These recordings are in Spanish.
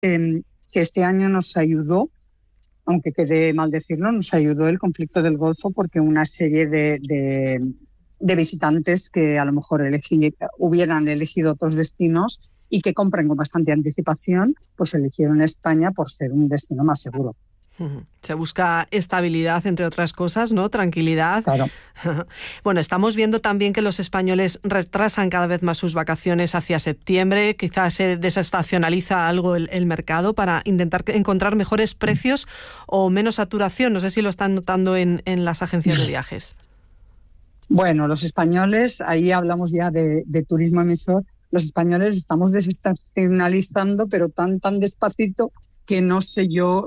que este año nos ayudó, aunque quede mal decirlo, nos ayudó el conflicto del Golfo, porque una serie de visitantes que a lo mejor hubieran elegido otros destinos y que compran con bastante anticipación, pues eligieron España por ser un destino más seguro. Se busca estabilidad, entre otras cosas, ¿no? Tranquilidad. Claro. Bueno, estamos viendo también que los españoles retrasan cada vez más sus vacaciones hacia septiembre. Quizás se desestacionaliza algo el mercado para intentar encontrar mejores precios o menos saturación. No sé si lo están notando en las agencias de viajes. Bueno, los españoles, ahí hablamos ya de turismo emisor, los españoles estamos desestacionalizando, pero tan despacito que no sé yo,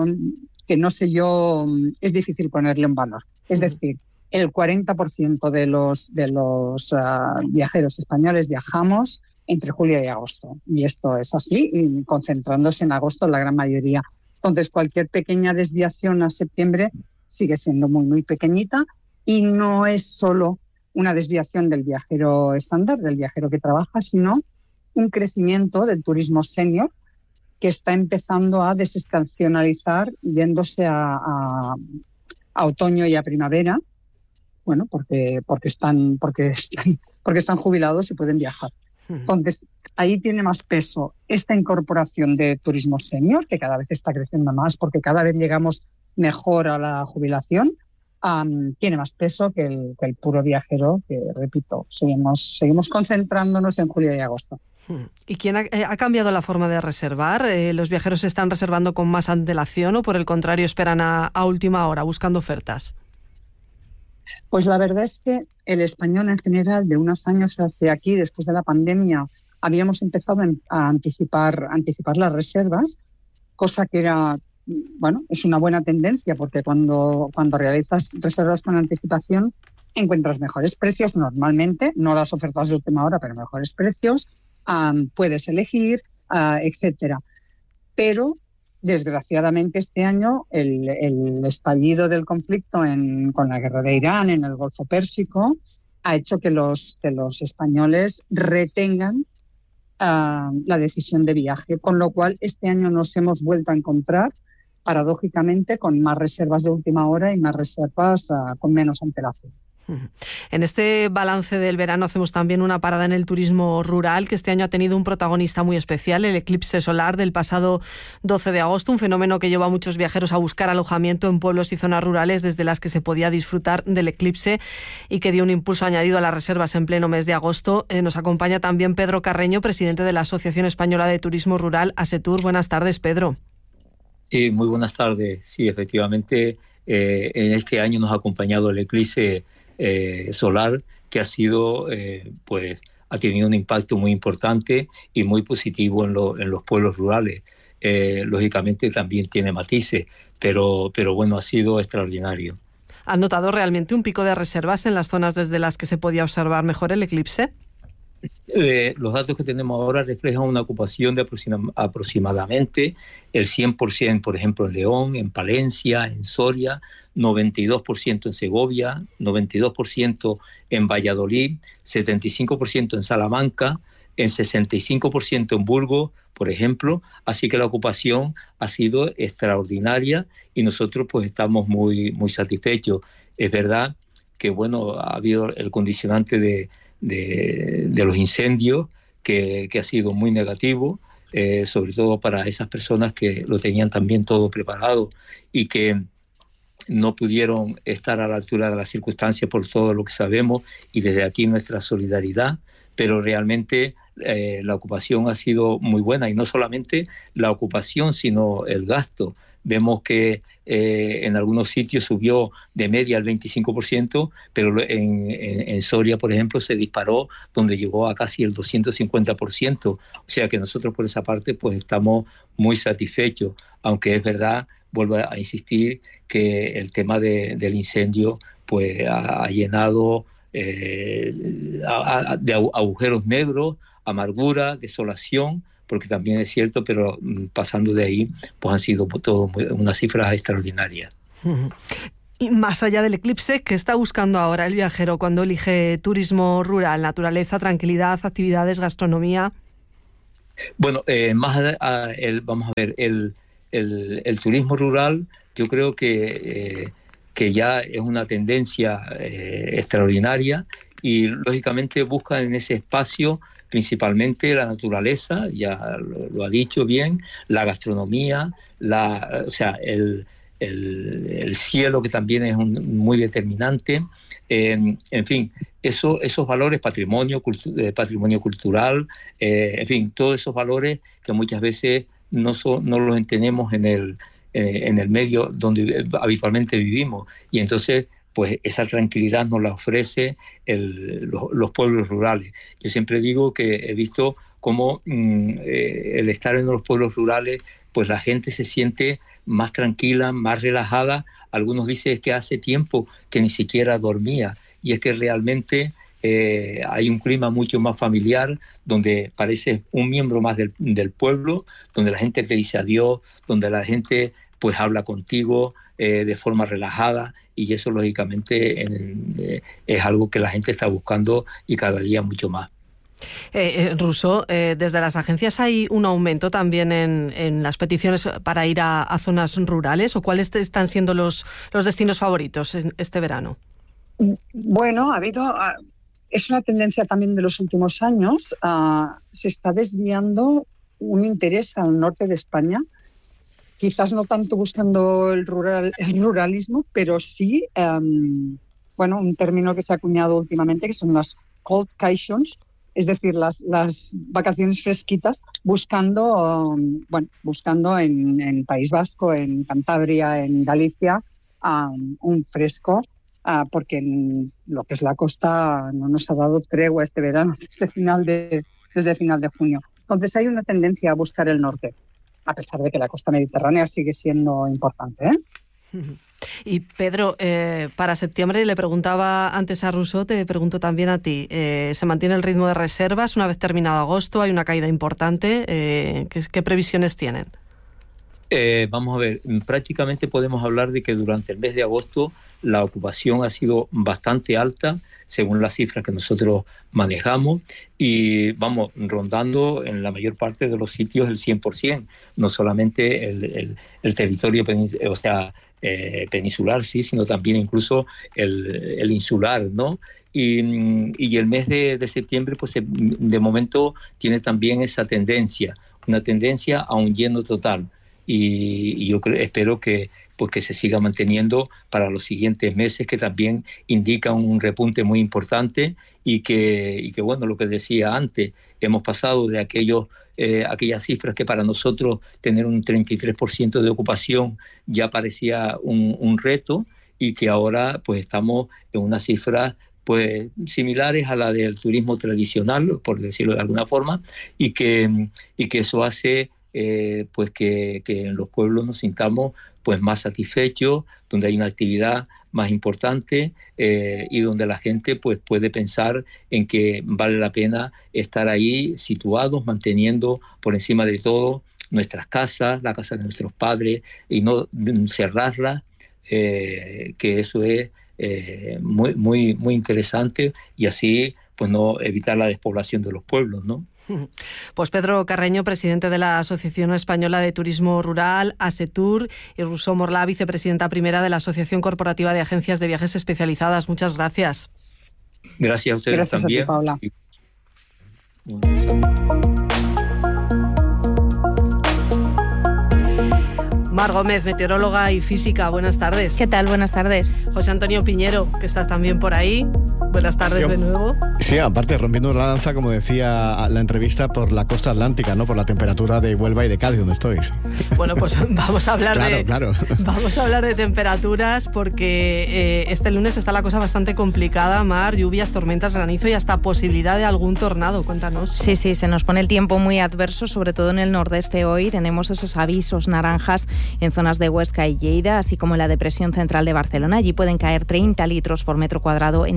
es difícil ponerle un valor. Es decir, el 40% de los viajeros españoles viajamos entre julio y agosto. Y esto es así, y concentrándose en agosto la gran mayoría. Entonces, cualquier pequeña desviación a septiembre sigue siendo muy, muy pequeñita, y no es solo una desviación del viajero estándar, del viajero que trabaja, sino un crecimiento del turismo senior, que está empezando a desestacionalizar, yéndose a otoño y a primavera, bueno, porque están jubilados y pueden viajar. Entonces, ahí tiene más peso esta incorporación de turismo senior, que cada vez está creciendo más, porque cada vez llegamos mejor a la jubilación. Tiene más peso que el puro viajero, que, repito, seguimos concentrándonos en julio y agosto. ¿Y quién ha cambiado la forma de reservar? ¿Los viajeros se están reservando con más antelación o, por el contrario, esperan a última hora buscando ofertas? Pues la verdad es que el español en general, de unos años hacia aquí, después de la pandemia, habíamos empezado a anticipar las reservas, cosa que era, bueno, es una buena tendencia, porque cuando realizas reservas con anticipación encuentras mejores precios normalmente, no las ofertas de última hora, pero mejores precios. Puedes elegir, etcétera. Pero, desgraciadamente, este año el estallido del conflicto con la guerra de Irán en el Golfo Pérsico ha hecho que los españoles retengan la decisión de viaje, con lo cual este año nos hemos vuelto a encontrar, paradójicamente, con más reservas de última hora y más reservas con menos antelación. En este balance del verano hacemos también una parada en el turismo rural, que este año ha tenido un protagonista muy especial, el eclipse solar del pasado 12 de agosto, un fenómeno que llevó a muchos viajeros a buscar alojamiento en pueblos y zonas rurales desde las que se podía disfrutar del eclipse, y que dio un impulso añadido a las reservas en pleno mes de agosto. Nos acompaña también Pedro Carreño, presidente de la Asociación Española de Turismo Rural, ASETUR. Buenas tardes, Pedro. Sí, muy buenas tardes. Sí, efectivamente, en este año nos ha acompañado el eclipse solar, que ha sido, ha tenido un impacto muy importante y muy positivo en los pueblos rurales. Lógicamente también tiene matices, pero bueno, ha sido extraordinario. ¿Han notado realmente un pico de reservas en las zonas desde las que se podía observar mejor el eclipse? Los datos que tenemos ahora reflejan una ocupación de aproximadamente el 100%, por ejemplo, en León, en Palencia, en Soria, 92% en Segovia, 92% en Valladolid, 75% en Salamanca, en 65% en Burgos, por ejemplo. Así que la ocupación ha sido extraordinaria y nosotros pues estamos muy, muy satisfechos. Es verdad que bueno, ha habido el condicionante de los incendios, que ha sido muy negativo, sobre todo para esas personas que lo tenían también todo preparado y que no pudieron estar a la altura de las circunstancias por todo lo que sabemos, y desde aquí nuestra solidaridad. Pero realmente la ocupación ha sido muy buena, y no solamente la ocupación, sino el gasto. Vemos que en algunos sitios subió de media al 25%, pero en Soria, por ejemplo, se disparó, donde llegó a casi el 250%. O sea que nosotros por esa parte pues estamos muy satisfechos, aunque es verdad, vuelvo a insistir, que el tema del incendio pues ha llenado de agujeros negros, amargura, desolación, porque también es cierto, pero pasando de ahí, pues han sido todo unas cifras extraordinarias. Y más allá del eclipse, ¿qué está buscando ahora el viajero cuando elige turismo rural? Naturaleza, tranquilidad, actividades, gastronomía. Bueno, vamos a ver, el turismo rural, yo creo que ya es una tendencia extraordinaria y lógicamente busca en ese espacio principalmente la naturaleza, ya lo ha dicho bien, la gastronomía, o sea, el cielo, que también es muy determinante, en fin, esos valores, patrimonio cultural, en fin, todos esos valores que muchas veces no los entendemos en el medio donde habitualmente vivimos, y entonces pues esa tranquilidad nos la ofrece los pueblos rurales. Yo siempre digo que he visto cómo el estar en los pueblos rurales, pues la gente se siente más tranquila, más relajada. Algunos dicen que hace tiempo que ni siquiera dormía, y es que realmente hay un clima mucho más familiar, donde parece un miembro más del pueblo, donde la gente te dice adiós, donde la gente pues habla contigo de forma relajada, y eso lógicamente es algo que la gente está buscando y cada día mucho más. Rousseau, desde las agencias hay un aumento también en las peticiones para ir a zonas rurales, ¿o cuáles están siendo los destinos favoritos en este verano? Bueno, es una tendencia también de los últimos años. Se está desviando un interés al norte de España, quizás no tanto buscando el ruralismo, pero sí, un término que se ha acuñado últimamente, que son las coldcations, es decir, las vacaciones fresquitas, buscando en País Vasco, en Cantabria, en Galicia, un fresco, porque en lo que es la costa no nos ha dado tregua este verano, desde final de junio. Entonces hay una tendencia a buscar el norte, a pesar de que la costa mediterránea sigue siendo importante, Y Pedro, para septiembre, le preguntaba antes a Rousseau, te pregunto también a ti, ¿se mantiene el ritmo de reservas una vez terminado agosto? ¿Hay una caída importante? ¿Qué previsiones tienen? Vamos a ver, prácticamente podemos hablar de que durante el mes de agosto la ocupación ha sido bastante alta, según las cifras que nosotros manejamos, y vamos rondando en la mayor parte de los sitios el 100%, no solamente el territorio peninsular, sí, sino también incluso el insular, ¿no? Y el mes de septiembre, pues de momento tiene también esa tendencia, una tendencia a un lleno total. Y yo espero que se siga manteniendo para los siguientes meses, que también indica un repunte muy importante, y que bueno, lo que decía antes, hemos pasado de aquellas cifras que para nosotros tener un 33% de ocupación ya parecía un reto, y que ahora pues estamos en unas cifras pues similares a la del turismo tradicional, por decirlo de alguna forma, y que eso hace pues que en los pueblos nos sintamos pues más satisfechos, donde hay una actividad más importante, y donde la gente pues puede pensar en que vale la pena estar ahí situados, manteniendo por encima de todo nuestras casas, la casa de nuestros padres, y no cerrarlas, que eso es muy, muy, muy interesante, y así pues no evitar la despoblación de los pueblos, ¿no? Pues Pedro Carreño, presidente de la Asociación Española de Turismo Rural, ASETUR, y Rousseau Morlà, vicepresidenta primera de la Asociación Corporativa de Agencias de Viajes Especializadas. Muchas gracias. Gracias a ustedes. Gracias también. A ti, Paula. Mar Gómez, meteoróloga y física, buenas tardes. ¿Qué tal? Buenas tardes. José Antonio Piñero, que estás también por ahí. Buenas tardes de nuevo. Sí, aparte, rompiendo la lanza, como decía la entrevista, por la costa atlántica, ¿no? Por la temperatura de Huelva y de Cádiz, donde estoy. Bueno, pues vamos a hablar Vamos a hablar de temperaturas, porque este lunes está la cosa bastante complicada. Mar, lluvias, tormentas, granizo y hasta posibilidad de algún tornado. Cuéntanos. Sí, se nos pone el tiempo muy adverso, sobre todo en el nordeste hoy. Tenemos esos avisos naranjas en zonas de Huesca y Lleida, así como en la depresión central de Barcelona. Allí pueden caer 30 litros por metro cuadrado en tan solo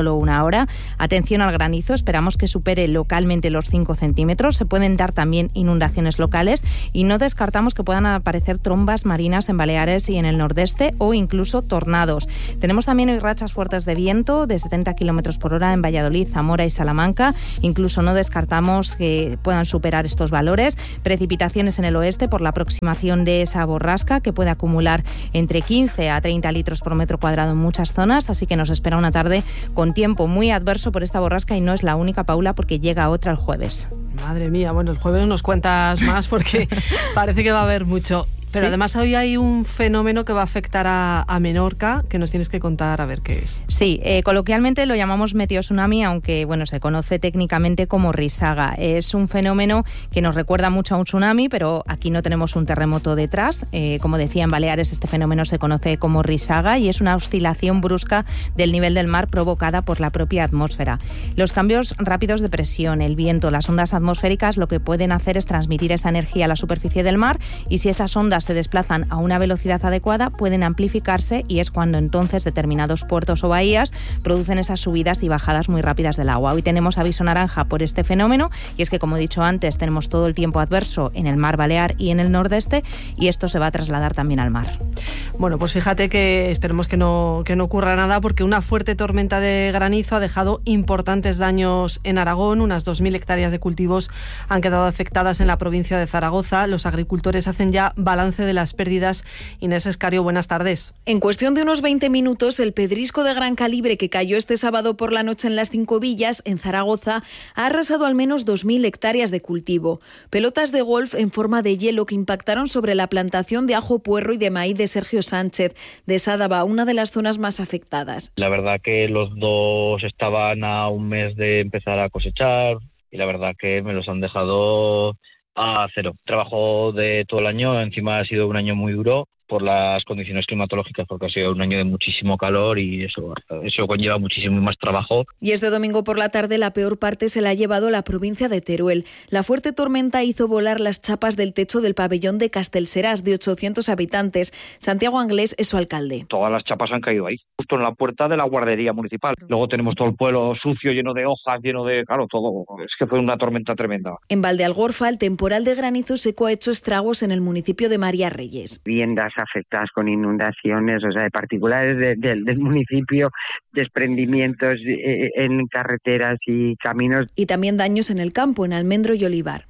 solo una hora. Atención al granizo, esperamos que supere localmente los 5 centímetros. Se pueden dar también inundaciones locales y no descartamos que puedan aparecer trombas marinas en Baleares y en el nordeste o incluso tornados. Tenemos también hoy rachas fuertes de viento de 70 kilómetros por hora en Valladolid, Zamora y Salamanca. Incluso no descartamos que puedan superar estos valores. Precipitaciones en el oeste por la aproximación de esa borrasca que puede acumular entre 15 a 30 litros por metro cuadrado en muchas zonas, así que nos espera una tarde con tiempo muy adverso por esta borrasca y no es la única, Paula, porque llega otra el jueves. Madre mía, bueno, el jueves nos cuentas más porque parece que va a haber mucho. Pero ¿sí? Además hoy hay un fenómeno que va a afectar a Menorca, que nos tienes que contar a ver qué es. Sí, coloquialmente lo llamamos meteotsunami, aunque bueno, se conoce técnicamente como risaga. Es un fenómeno que nos recuerda mucho a un tsunami, pero aquí no tenemos un terremoto detrás. Como decía, en Baleares este fenómeno se conoce como risaga y es una oscilación brusca del nivel del mar provocada por la propia atmósfera. Los cambios rápidos de presión, el viento, las ondas atmosféricas lo que pueden hacer es transmitir esa energía a la superficie del mar y si esas ondas se desplazan a una velocidad adecuada pueden amplificarse y es cuando entonces determinados puertos o bahías producen esas subidas y bajadas muy rápidas del agua. Hoy tenemos aviso naranja por este fenómeno y es que, como he dicho antes, tenemos todo el tiempo adverso en el mar Balear y en el nordeste y esto se va a trasladar también al mar. Bueno, pues fíjate que esperemos que no ocurra nada porque una fuerte tormenta de granizo ha dejado importantes daños en Aragón. Unas 2.000 hectáreas de cultivos han quedado afectadas en la provincia de Zaragoza. Los agricultores hacen ya balance de las pérdidas. Inés Escario, buenas tardes. En cuestión de unos 20 minutos, el pedrisco de gran calibre que cayó este sábado por la noche en las Cinco Villas, en Zaragoza, ha arrasado al menos 2.000 hectáreas de cultivo. Pelotas de golf en forma de hielo que impactaron sobre la plantación de ajo puerro y de maíz de Sergio Sánchez, de Sádava, una de las zonas más afectadas. La verdad que los dos estaban a un mes de empezar a cosechar y la verdad que me los han dejado a cero. Trabajo de todo el año, encima ha sido un año muy duro por las condiciones climatológicas, porque ha sido un año de muchísimo calor y eso conlleva muchísimo más trabajo. Y este domingo por la tarde la peor parte se la ha llevado la provincia de Teruel. La fuerte tormenta hizo volar las chapas del techo del pabellón de Castelserás, de 800 habitantes. Santiago Anglés es su alcalde. Todas las chapas han caído ahí, justo en la puerta de la guardería municipal. Luego tenemos todo el pueblo sucio, lleno de hojas, lleno de... Claro, todo. Es que fue una tormenta tremenda. En Valdealgorfa, el temporal de granizo seco ha hecho estragos en el municipio de María Reyes. Viviendas afectadas con inundaciones, o sea, de particulares del municipio, desprendimientos en carreteras y caminos. Y también daños en el campo, en almendro y olivar.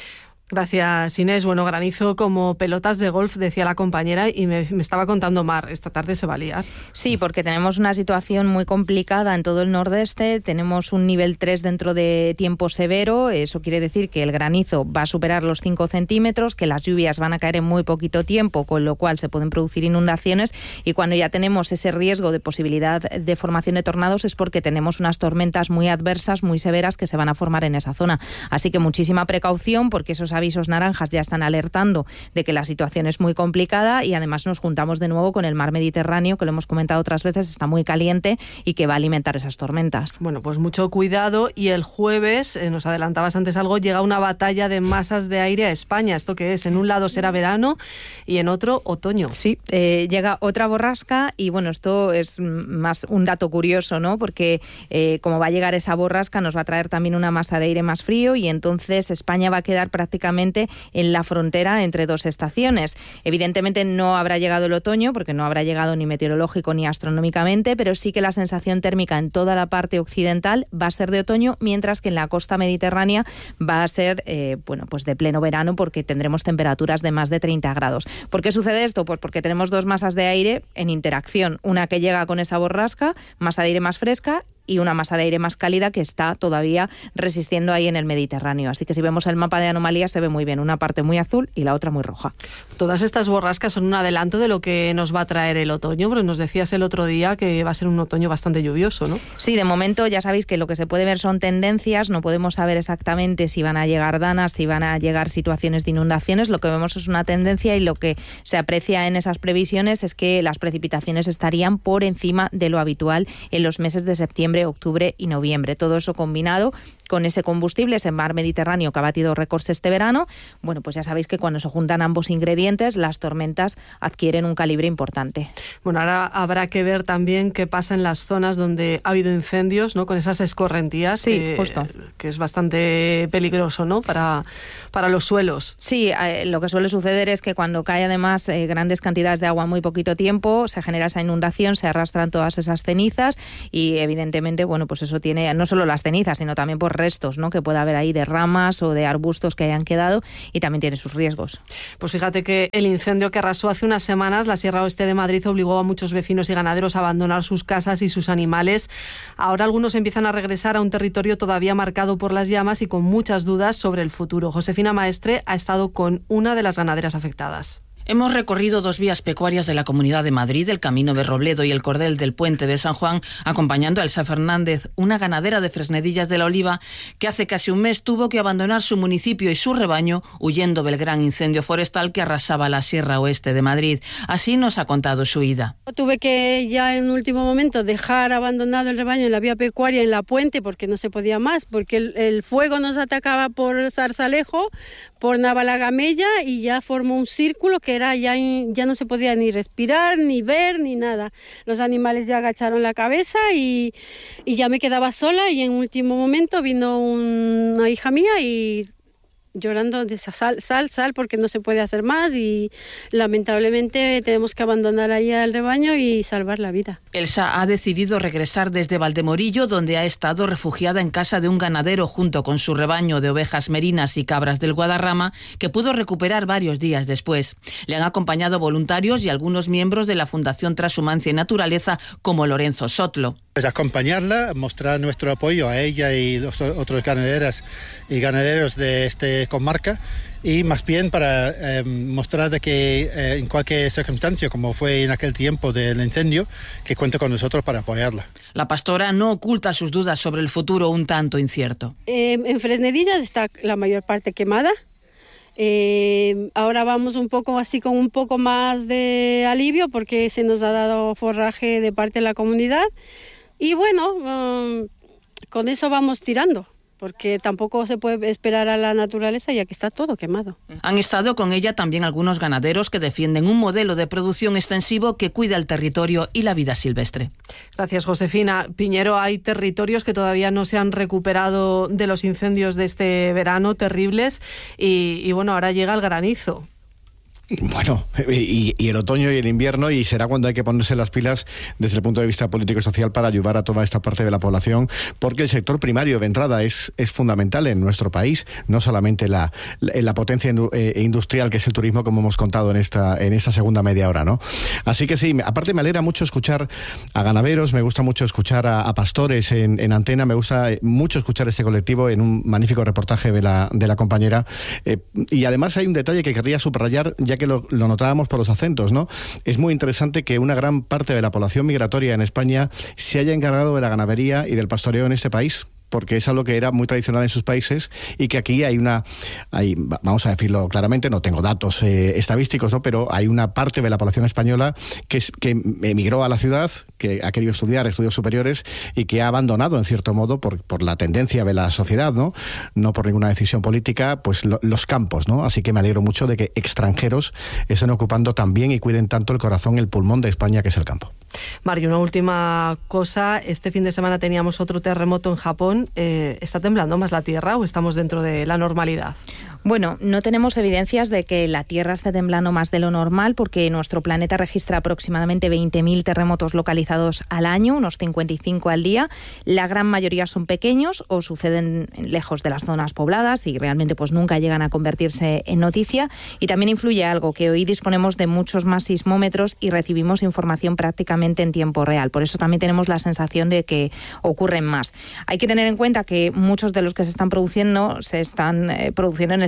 Gracias, Inés. Bueno, granizo como pelotas de golf, decía la compañera, y me estaba contando Mar, esta tarde se va a liar. Sí, porque tenemos una situación muy complicada en todo el nordeste, tenemos un nivel 3 dentro de tiempo severo, eso quiere decir que el granizo va a superar los 5 centímetros, que las lluvias van a caer en muy poquito tiempo, con lo cual se pueden producir inundaciones, y cuando ya tenemos ese riesgo de posibilidad de formación de tornados es porque tenemos unas tormentas muy adversas, muy severas, que se van a formar en esa zona. Así que muchísima precaución, porque esos avisos naranjas ya están alertando de que la situación es muy complicada y además nos juntamos de nuevo con el mar Mediterráneo, que lo hemos comentado otras veces, está muy caliente y que va a alimentar esas tormentas. Bueno, pues mucho cuidado. Y el jueves, nos adelantabas antes algo, llega una batalla de masas de aire a España. ¿Esto qué es? En un lado será verano y en otro otoño. Sí, llega otra borrasca y bueno, esto es más un dato curioso, ¿no? Porque como va a llegar esa borrasca nos va a traer también una masa de aire más frío y entonces España va a quedar prácticamente en la frontera entre dos estaciones. Evidentemente no habrá llegado el otoño porque no habrá llegado ni meteorológico ni astronómicamente, pero sí que la sensación térmica en toda la parte occidental va a ser de otoño, mientras que en la costa mediterránea va a ser pues de pleno verano porque tendremos temperaturas de más de 30 grados. ¿Por qué sucede esto? Pues porque tenemos dos masas de aire en interacción, una que llega con esa borrasca, masa de aire más fresca, y una masa de aire más cálida que está todavía resistiendo ahí en el Mediterráneo. Así que si vemos el mapa de anomalías se ve muy bien, una parte muy azul y la otra muy roja. Todas estas borrascas son un adelanto de lo que nos va a traer el otoño, pero nos decías el otro día que va a ser un otoño bastante lluvioso, ¿no? Sí, de momento ya sabéis que lo que se puede ver son tendencias, no podemos saber exactamente si van a llegar danas, si van a llegar situaciones de inundaciones, lo que vemos es una tendencia y lo que se aprecia en esas previsiones es que las precipitaciones estarían por encima de lo habitual en los meses de septiembre septiembre, octubre y noviembre. Todo eso combinado con ese combustible, ese mar Mediterráneo que ha batido récords este verano. Bueno, pues ya sabéis que cuando se juntan ambos ingredientes, las tormentas adquieren un calibre importante. Bueno, ahora habrá que ver también qué pasa en las zonas donde ha habido incendios, ¿no? Con esas escorrentías, sí, justo, que es bastante peligroso, ¿no? Para los suelos. Sí, lo que suele suceder es que cuando cae además grandes cantidades de agua en muy poquito tiempo, se genera esa inundación, se arrastran todas esas cenizas y evidentemente, bueno, pues eso tiene no solo las cenizas, sino también por restos, ¿no? Que pueda haber ahí de ramas o de arbustos que hayan quedado, y también tiene sus riesgos. Pues fíjate que el incendio que arrasó hace unas semanas la Sierra Oeste de Madrid obligó a muchos vecinos y ganaderos a abandonar sus casas y sus animales. Ahora algunos empiezan a regresar a un territorio todavía marcado por las llamas y con muchas dudas sobre el futuro. Josefina Maestre ha estado con una de las ganaderas afectadas. Hemos recorrido 2 vías pecuarias de la Comunidad de Madrid, el Camino de Robledo y el Cordel del Puente de San Juan, acompañando a Elsa Fernández, una ganadera de Fresnedillas de la Oliva, que hace casi un mes tuvo que abandonar su municipio y su rebaño huyendo del gran incendio forestal que arrasaba la Sierra Oeste de Madrid. Así nos ha contado su ida. Tuve que ya en último momento dejar abandonado el rebaño en la vía pecuaria, en la Puente, porque no se podía más, porque el fuego nos atacaba por Zarzalejo, por Navalagamella, y ya formó un círculo que era ya no se podía ni respirar, ni ver, ni nada. Los animales ya agacharon la cabeza y ya me quedaba sola, y en último momento vino una hija mía y llorando de sal, porque no se puede hacer más, y lamentablemente tenemos que abandonar ahí al rebaño y salvar la vida. Elsa ha decidido regresar desde Valdemorillo, donde ha estado refugiada en casa de un ganadero junto con su rebaño de ovejas merinas y cabras del Guadarrama, que pudo recuperar varios días después. Le han acompañado voluntarios y algunos miembros de la Fundación Transhumancia y Naturaleza, como Lorenzo Sotlo. Pues acompañarla, mostrar nuestro apoyo a ella y los otros ganaderas y ganaderos de esta comarca, y más bien para mostrar de que en cualquier circunstancia, como fue en aquel tiempo del incendio, que cuenta con nosotros para apoyarla. La pastora no oculta sus dudas sobre el futuro un tanto incierto. En Fresnedillas está la mayor parte quemada. Ahora vamos un poco así con un poco más de alivio porque se nos ha dado forraje de parte de la comunidad, y bueno, con eso vamos tirando, porque tampoco se puede esperar a la naturaleza ya que está todo quemado. Han estado con ella también algunos ganaderos que defienden un modelo de producción extensivo que cuida el territorio y la vida silvestre. Gracias, Josefina. Piñero, hay territorios que todavía no se han recuperado de los incendios de este verano terribles y bueno, ahora llega el granizo. Bueno, y el otoño y el invierno, y será cuando hay que ponerse las pilas desde el punto de vista político y social para ayudar a toda esta parte de la población, porque el sector primario de entrada es fundamental en nuestro país, no solamente la potencia industrial que es el turismo, como hemos contado en esta segunda media hora, ¿no? Así que sí, aparte me alegra mucho escuchar a ganaderos, me gusta mucho escuchar a pastores en antena, me gusta mucho escuchar este colectivo en un magnífico reportaje de la compañera, y además hay un detalle que querría subrayar, ya que lo notábamos por los acentos, ¿no? Es muy interesante que una gran parte de la población migratoria en España se haya encargado de la ganadería y del pastoreo en este país, porque es algo que era muy tradicional en sus países, y que aquí vamos a decirlo claramente, no tengo datos estadísticos, ¿no? Pero hay una parte de la población española que emigró a la ciudad, que ha querido estudiar estudios superiores y que ha abandonado, en cierto modo, por la tendencia de la sociedad, no por ninguna decisión política, pues los campos, ¿no? Así que me alegro mucho de que extranjeros estén ocupando también y cuiden tanto el corazón, el pulmón de España, que es el campo. Mario, una última cosa. Este fin de semana teníamos otro terremoto en Japón. ¿Está temblando más la Tierra o estamos dentro de la normalidad? Bueno, no tenemos evidencias de que la Tierra esté temblando más de lo normal, porque nuestro planeta registra aproximadamente 20.000 terremotos localizados al año, unos 55 al día. La gran mayoría son pequeños o suceden lejos de las zonas pobladas y realmente pues nunca llegan a convertirse en noticia. Y también influye algo, que hoy disponemos de muchos más sismómetros y recibimos información prácticamente en tiempo real. Por eso también tenemos la sensación de que ocurren más. Hay que tener en cuenta que muchos de los que se están produciendo en el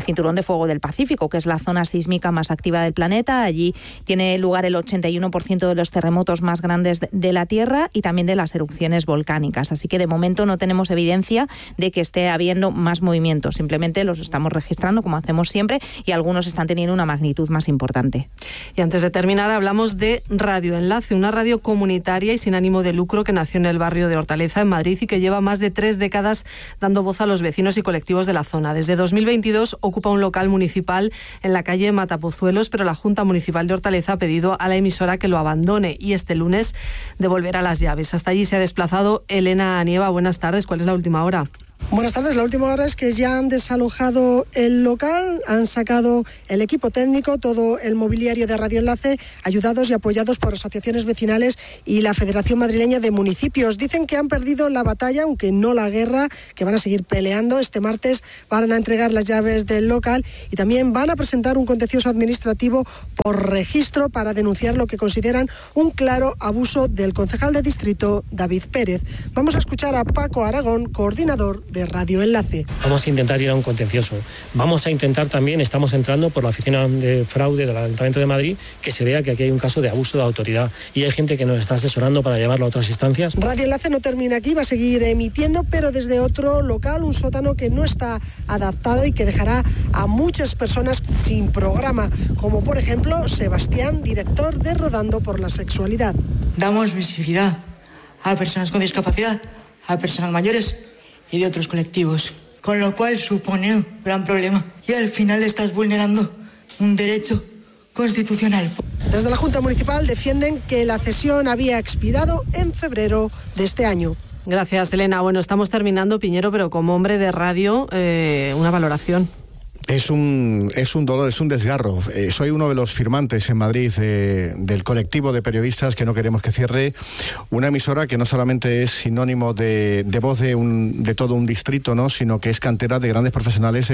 Cinturón de Fuego del Pacífico, que es la zona sísmica más activa del planeta. Allí tiene lugar el 81% de los terremotos más grandes de la Tierra y también de las erupciones volcánicas. Así que de momento no tenemos evidencia de que esté habiendo más movimientos. Simplemente los estamos registrando como hacemos siempre y algunos están teniendo una magnitud más importante. Y antes de terminar hablamos de Radio Enlace, una radio comunitaria y sin ánimo de lucro que nació en el barrio de Hortaleza, en Madrid, y que lleva más de 3 décadas dando voz a los vecinos y colectivos de la zona. Desde 2022 ocupa un local municipal en la calle Matapozuelos, pero la Junta Municipal de Hortaleza ha pedido a la emisora que lo abandone y este lunes devolverá las llaves. Hasta allí se ha desplazado Elena Nieva. Buenas tardes, ¿cuál es la última hora? Buenas tardes, la última hora es que ya han desalojado el local, han sacado el equipo técnico, todo el mobiliario de Radio Enlace, ayudados y apoyados por asociaciones vecinales y la Federación Madrileña de Municipios. Dicen que han perdido la batalla, aunque no la guerra, que van a seguir peleando. Este martes van a entregar las llaves del local y también van a presentar un contencioso administrativo por registro para denunciar lo que consideran un claro abuso del concejal de distrito, David Pérez. Vamos a escuchar a Paco Aragón, coordinador de Radio Enlace. Vamos a intentar ir a un contencioso. Vamos a intentar también, estamos entrando por la oficina de fraude del Ayuntamiento de Madrid, que se vea que aquí hay un caso de abuso de autoridad y hay gente que nos está asesorando para llevarlo a otras instancias. Radio Enlace no termina aquí, va a seguir emitiendo, pero desde otro local, un sótano que no está adaptado y que dejará a muchas personas sin programa, como por ejemplo Sebastián, director de Rodando por la Sexualidad. Damos visibilidad a personas con discapacidad, a personas mayores y de otros colectivos, con lo cual supone un gran problema y al final estás vulnerando un derecho constitucional. Desde la Junta Municipal defienden que la cesión había expirado en febrero de este año. Gracias, Elena. Bueno, estamos terminando, Piñero, pero como hombre de radio, una valoración. Es un dolor, es un desgarro. Soy uno de los firmantes en Madrid del colectivo de periodistas que no queremos que cierre una emisora que no solamente es sinónimo de voz de todo un distrito, ¿no?, sino que es cantera de grandes profesionales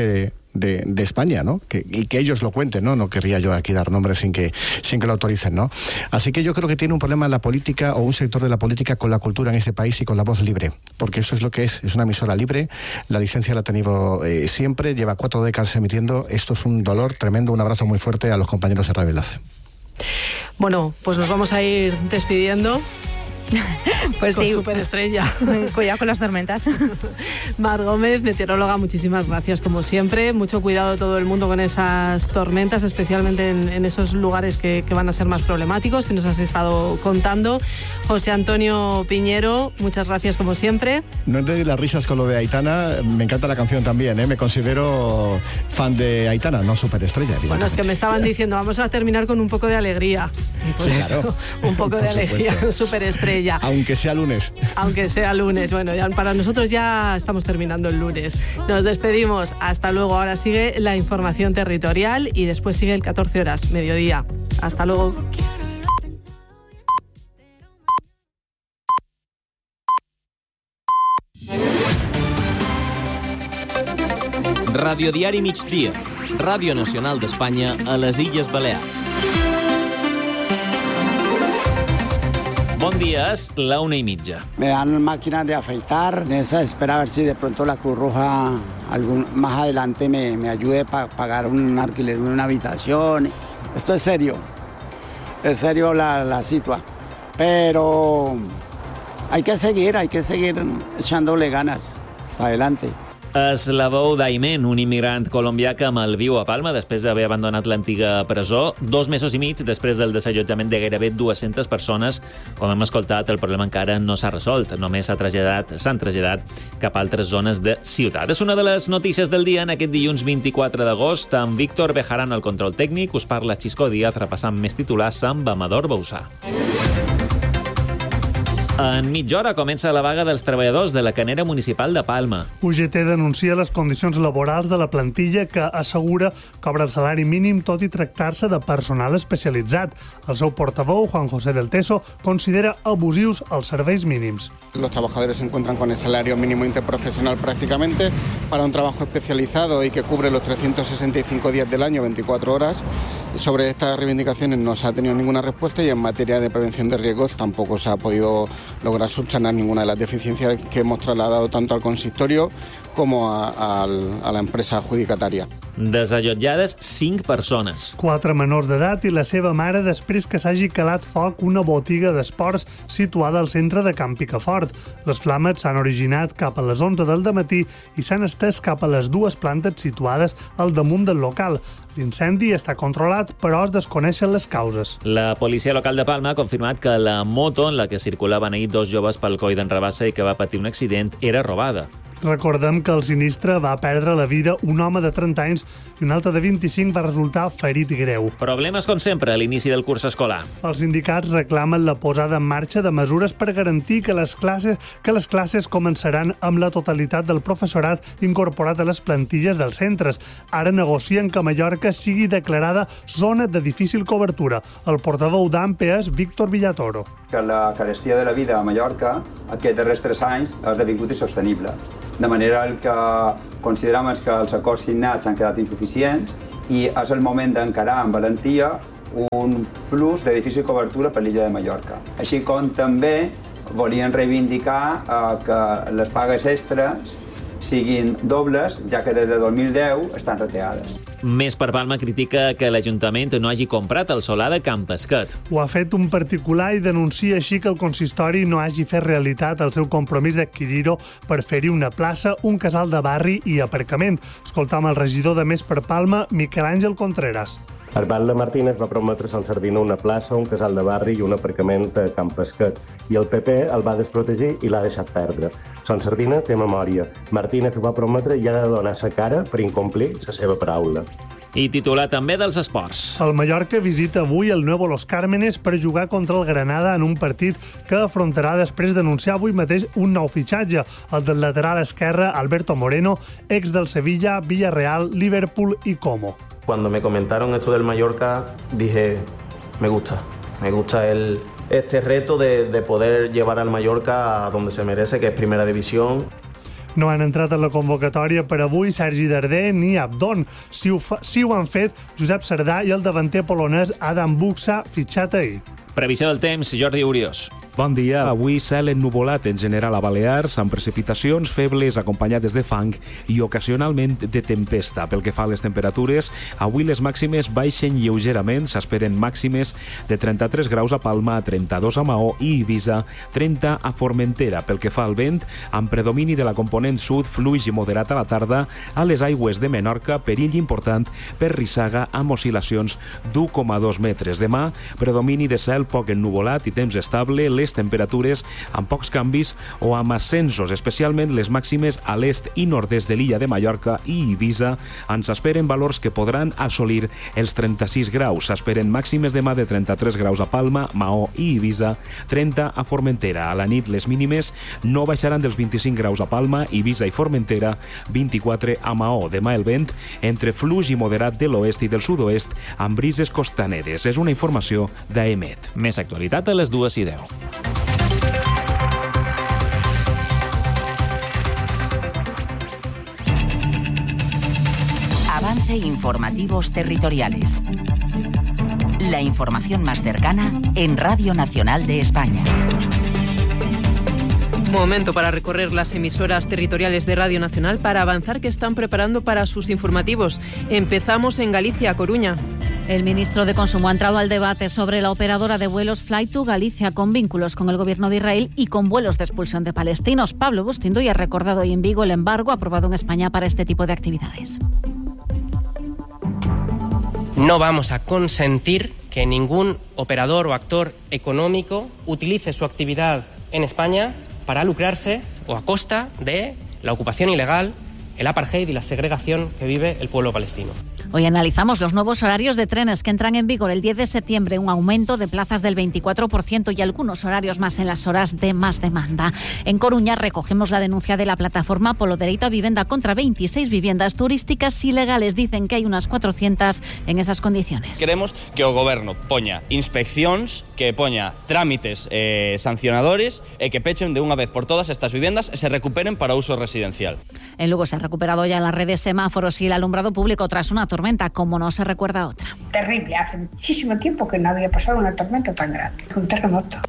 de España, ¿no? Y que ellos lo cuenten, ¿no? No querría yo aquí dar nombres sin que lo autoricen, ¿no? Así que yo creo que tiene un problema la política o un sector de la política con la cultura en ese país y con la voz libre, porque eso es lo que es una emisora libre, la licencia la ha tenido siempre, lleva 4 décadas emitiendo. Esto es un dolor tremendo. Un abrazo muy fuerte a los compañeros de Radio Enlace. Bueno, pues nos vamos a ir despidiendo. Pues con sí, Superestrella. Cuidado con las tormentas. Mar Gómez, meteoróloga, muchísimas gracias como siempre. Mucho cuidado todo el mundo con esas tormentas, especialmente en esos lugares que van a ser más problemáticos, que nos has estado contando. José Antonio Piñero, muchas gracias como siempre. No entendí las risas con lo de Aitana, me encanta la canción también, me considero fan de Aitana, no Superestrella. Bueno, es que me estaban diciendo, vamos a terminar con un poco de alegría. Sí, claro. Un poco de alegría, Superestrella. Aunque sea lunes. Aunque sea lunes. Bueno, ya para nosotros ya estamos terminando el lunes. Nos despedimos. Hasta luego. Ahora sigue la información territorial y después sigue el 14 horas, mediodía. Hasta luego. Radiodiari Migdia, Ràdio Nacional d'Espanya a les Illes Balears. Bon día, es la 1:30. Me dan máquinas de afeitar, espera a ver si de pronto la Cruz Roja más adelante me ayude para pagar un alquiler de una habitación. Esto es serio la situación, pero hay que seguir echándole ganas para adelante. És la veu d'Aymen, un immigrant colombià que malviu a Palma després d'haver abandonat l'antiga presó 2 mesos i mig després del desallotjament de gairebé 200 persones. Com hem escoltat, el problema encara no s'ha resolt, només s'han traslladat cap a altres zones de ciutat. És una de les notícies del dia en aquest dilluns 24 d'agost. Amb Víctor Bejarano al control tècnic, us parla Xisco Díaz repassant més titulars amb Amador Bausà. En mitja hora comença la vaga dels treballadors de la Canera Municipal de Palma. UGT denuncia les condicions laborals de la plantilla que assegura cobra el salari mínim tot i tractar-se de personal especialitzat. El seu portaveu, Juan José del Teso, considera abusius els serveis mínims. Los trabajadores se encuentran con el salario mínimo interprofesional prácticamente para un trabajo especializado y que cubre los 365 días del año, 24 horas. Sobre estas reivindicaciones no se ha tenido ninguna respuesta y en materia de prevención de riesgos tampoco se ha podido lograr subsanar ninguna de las deficiencias que hemos trasladado tanto al consistorio como a la empresa adjudicataria. Desallotjades 5 persones. 4 menors d'edat i la seva mare després que s'hagi calat foc una botiga d'esports situada al centre de Can Picafort. Les flames s'han originat cap a les 11 del dematí i s'han estès cap a les 2 plantes situades al damunt del local. L'incendi està controlat, però es desconeixen les causes. La policia local de Palma ha confirmat que la moto en la que circulaven ahir 2 joves pel coll d'en Rabassa i que va patir un accident era robada. Recordem que al sinistre va perdre la vida un home de 30 anys i un altre de 25 va resultar ferit greu. Problemes, com sempre, a l'inici del curs escolar. Els sindicats reclamen la posada en marxa de mesures per garantir que les classes començaran amb la totalitat del professorat incorporat a les plantilles dels centres. Ara negocien que Mallorca sigui declarada zona de difícil cobertura. El portaveu d'AMPE és Víctor Villatoro. Que la carestia de la vida a Mallorca aquests darrers 3 anys ha esdevingut insostenible. De manera que considerem que els acords signats han quedat insuficients i és el moment d'encarar amb valentia un plus de difícil cobertura per l'illa de Mallorca. Així com també volien reivindicar que les pagues extres siguin dobles, ja que des de 2010 estan reteades. Més per Palma critica que l'Ajuntament no hagi comprat el solar de Can Pesquet. Ho ha fet un particular i denuncia així que el consistori no hagi fet realitat el seu compromís d'adquirir-ho per fer-hi una plaça, un casal de barri i aparcament. Escoltam el regidor de Més per Palma, Miquel Àngel Contreras. El Batlle Martínez va prometre a Sant Sardina una plaça, un casal de barri i un aparcament a Can Pesquet. I el PP el va desprotegir i l'ha deixat perdre. Sant Sardina té memòria. Martínez ho va prometre i ha de donar sa cara per incomplir la seva paraula. I titular també dels esports. El Mallorca visita avui el Nuevo Los Cármenes per jugar contra el Granada en un partit que afrontarà després d'anunciar avui mateix un nou fitxatge, el del lateral esquerre Alberto Moreno, ex del Sevilla, Villarreal, Liverpool y Como. Cuando me comentaron esto del Mallorca, dije, me gusta este reto de poder llevar al Mallorca a donde se merece, que es Primera División. No han entrat en la convocatòria per avui Sergi Darder ni Abdon. Sí ho han fet Josep Sardà i el davanter polonès Adam Buksa, fitxat ahir. Previsió del temps, Jordi Uriós. Bon dia. Avui cel ennuvolat en general a Balears, amb precipitacions febles acompanyades de fang i ocasionalment de tempesta. Pel que fa a les temperatures, avui les màximes baixen lleugerament, s'esperen màximes de 33 graus a Palma, 32 a Maó i Eivissa, 30 a Formentera. Pel que fa al vent, amb predomini de la component sud, fluix i moderat a la tarda, a les aigües de Menorca, perill important per rissaga amb oscil·lacions d'1,2 metres. Demà, predomini de cel poc ennuvolat i temps estable, les temperatures amb pocs canvis o amb ascensos, especialment les màximes a l'est i nord-est de l'illa de Mallorca i Eivissa. Ens esperen valors que podran assolir els 36 graus. S'esperen màximes demà de 33 graus a Palma, Maó i Eivissa, 30 a Formentera. A la nit les mínimes no baixaran dels 25 graus a Palma, Eivissa i Formentera, 24 a Maó. Demà el vent entre fluix i moderat de l'oest i del sud-oest amb brises costaneres. És una informació d'AEMET. Més actualitat a les 2:10. Avance Informativos Territoriales. La información más cercana en Radio Nacional de España. Momento para recorrer las emisoras territoriales de Radio Nacional para avanzar que están preparando para sus informativos. Empezamos en Galicia, Coruña. El ministro de Consumo ha entrado al debate sobre la operadora de vuelos Fly2 Galicia, con vínculos con el gobierno de Israel y con vuelos de expulsión de palestinos. Pablo Bustinduy ha recordado hoy en Vigo el embargo aprobado en España para este tipo de actividades. No vamos a consentir que ningún operador o actor económico utilice su actividad en España para lucrarse o a costa de la ocupación ilegal, el apartheid y la segregación que vive el pueblo palestino. Hoy analizamos los nuevos horarios de trenes que entran en vigor el 10 de septiembre, un aumento de plazas del 24% y algunos horarios más en las horas de más demanda. En Coruña recogemos la denuncia de la plataforma Polo Dereito a Vivenda contra 26 viviendas turísticas ilegales. Dicen que hay unas 400 en esas condiciones. Queremos que o Goberno poña inspeccións, que poña trámites sancionadores e que pechen de unha vez por todas estas viviendas e se recuperen para uso residencial. En Lugo se ha recuperado ya en las redes semáforos y el alumbrado público tras una tormenta, como no se recuerda otra. Terrible, hace muchísimo tiempo que no había pasado una tormenta tan grande, un terremoto.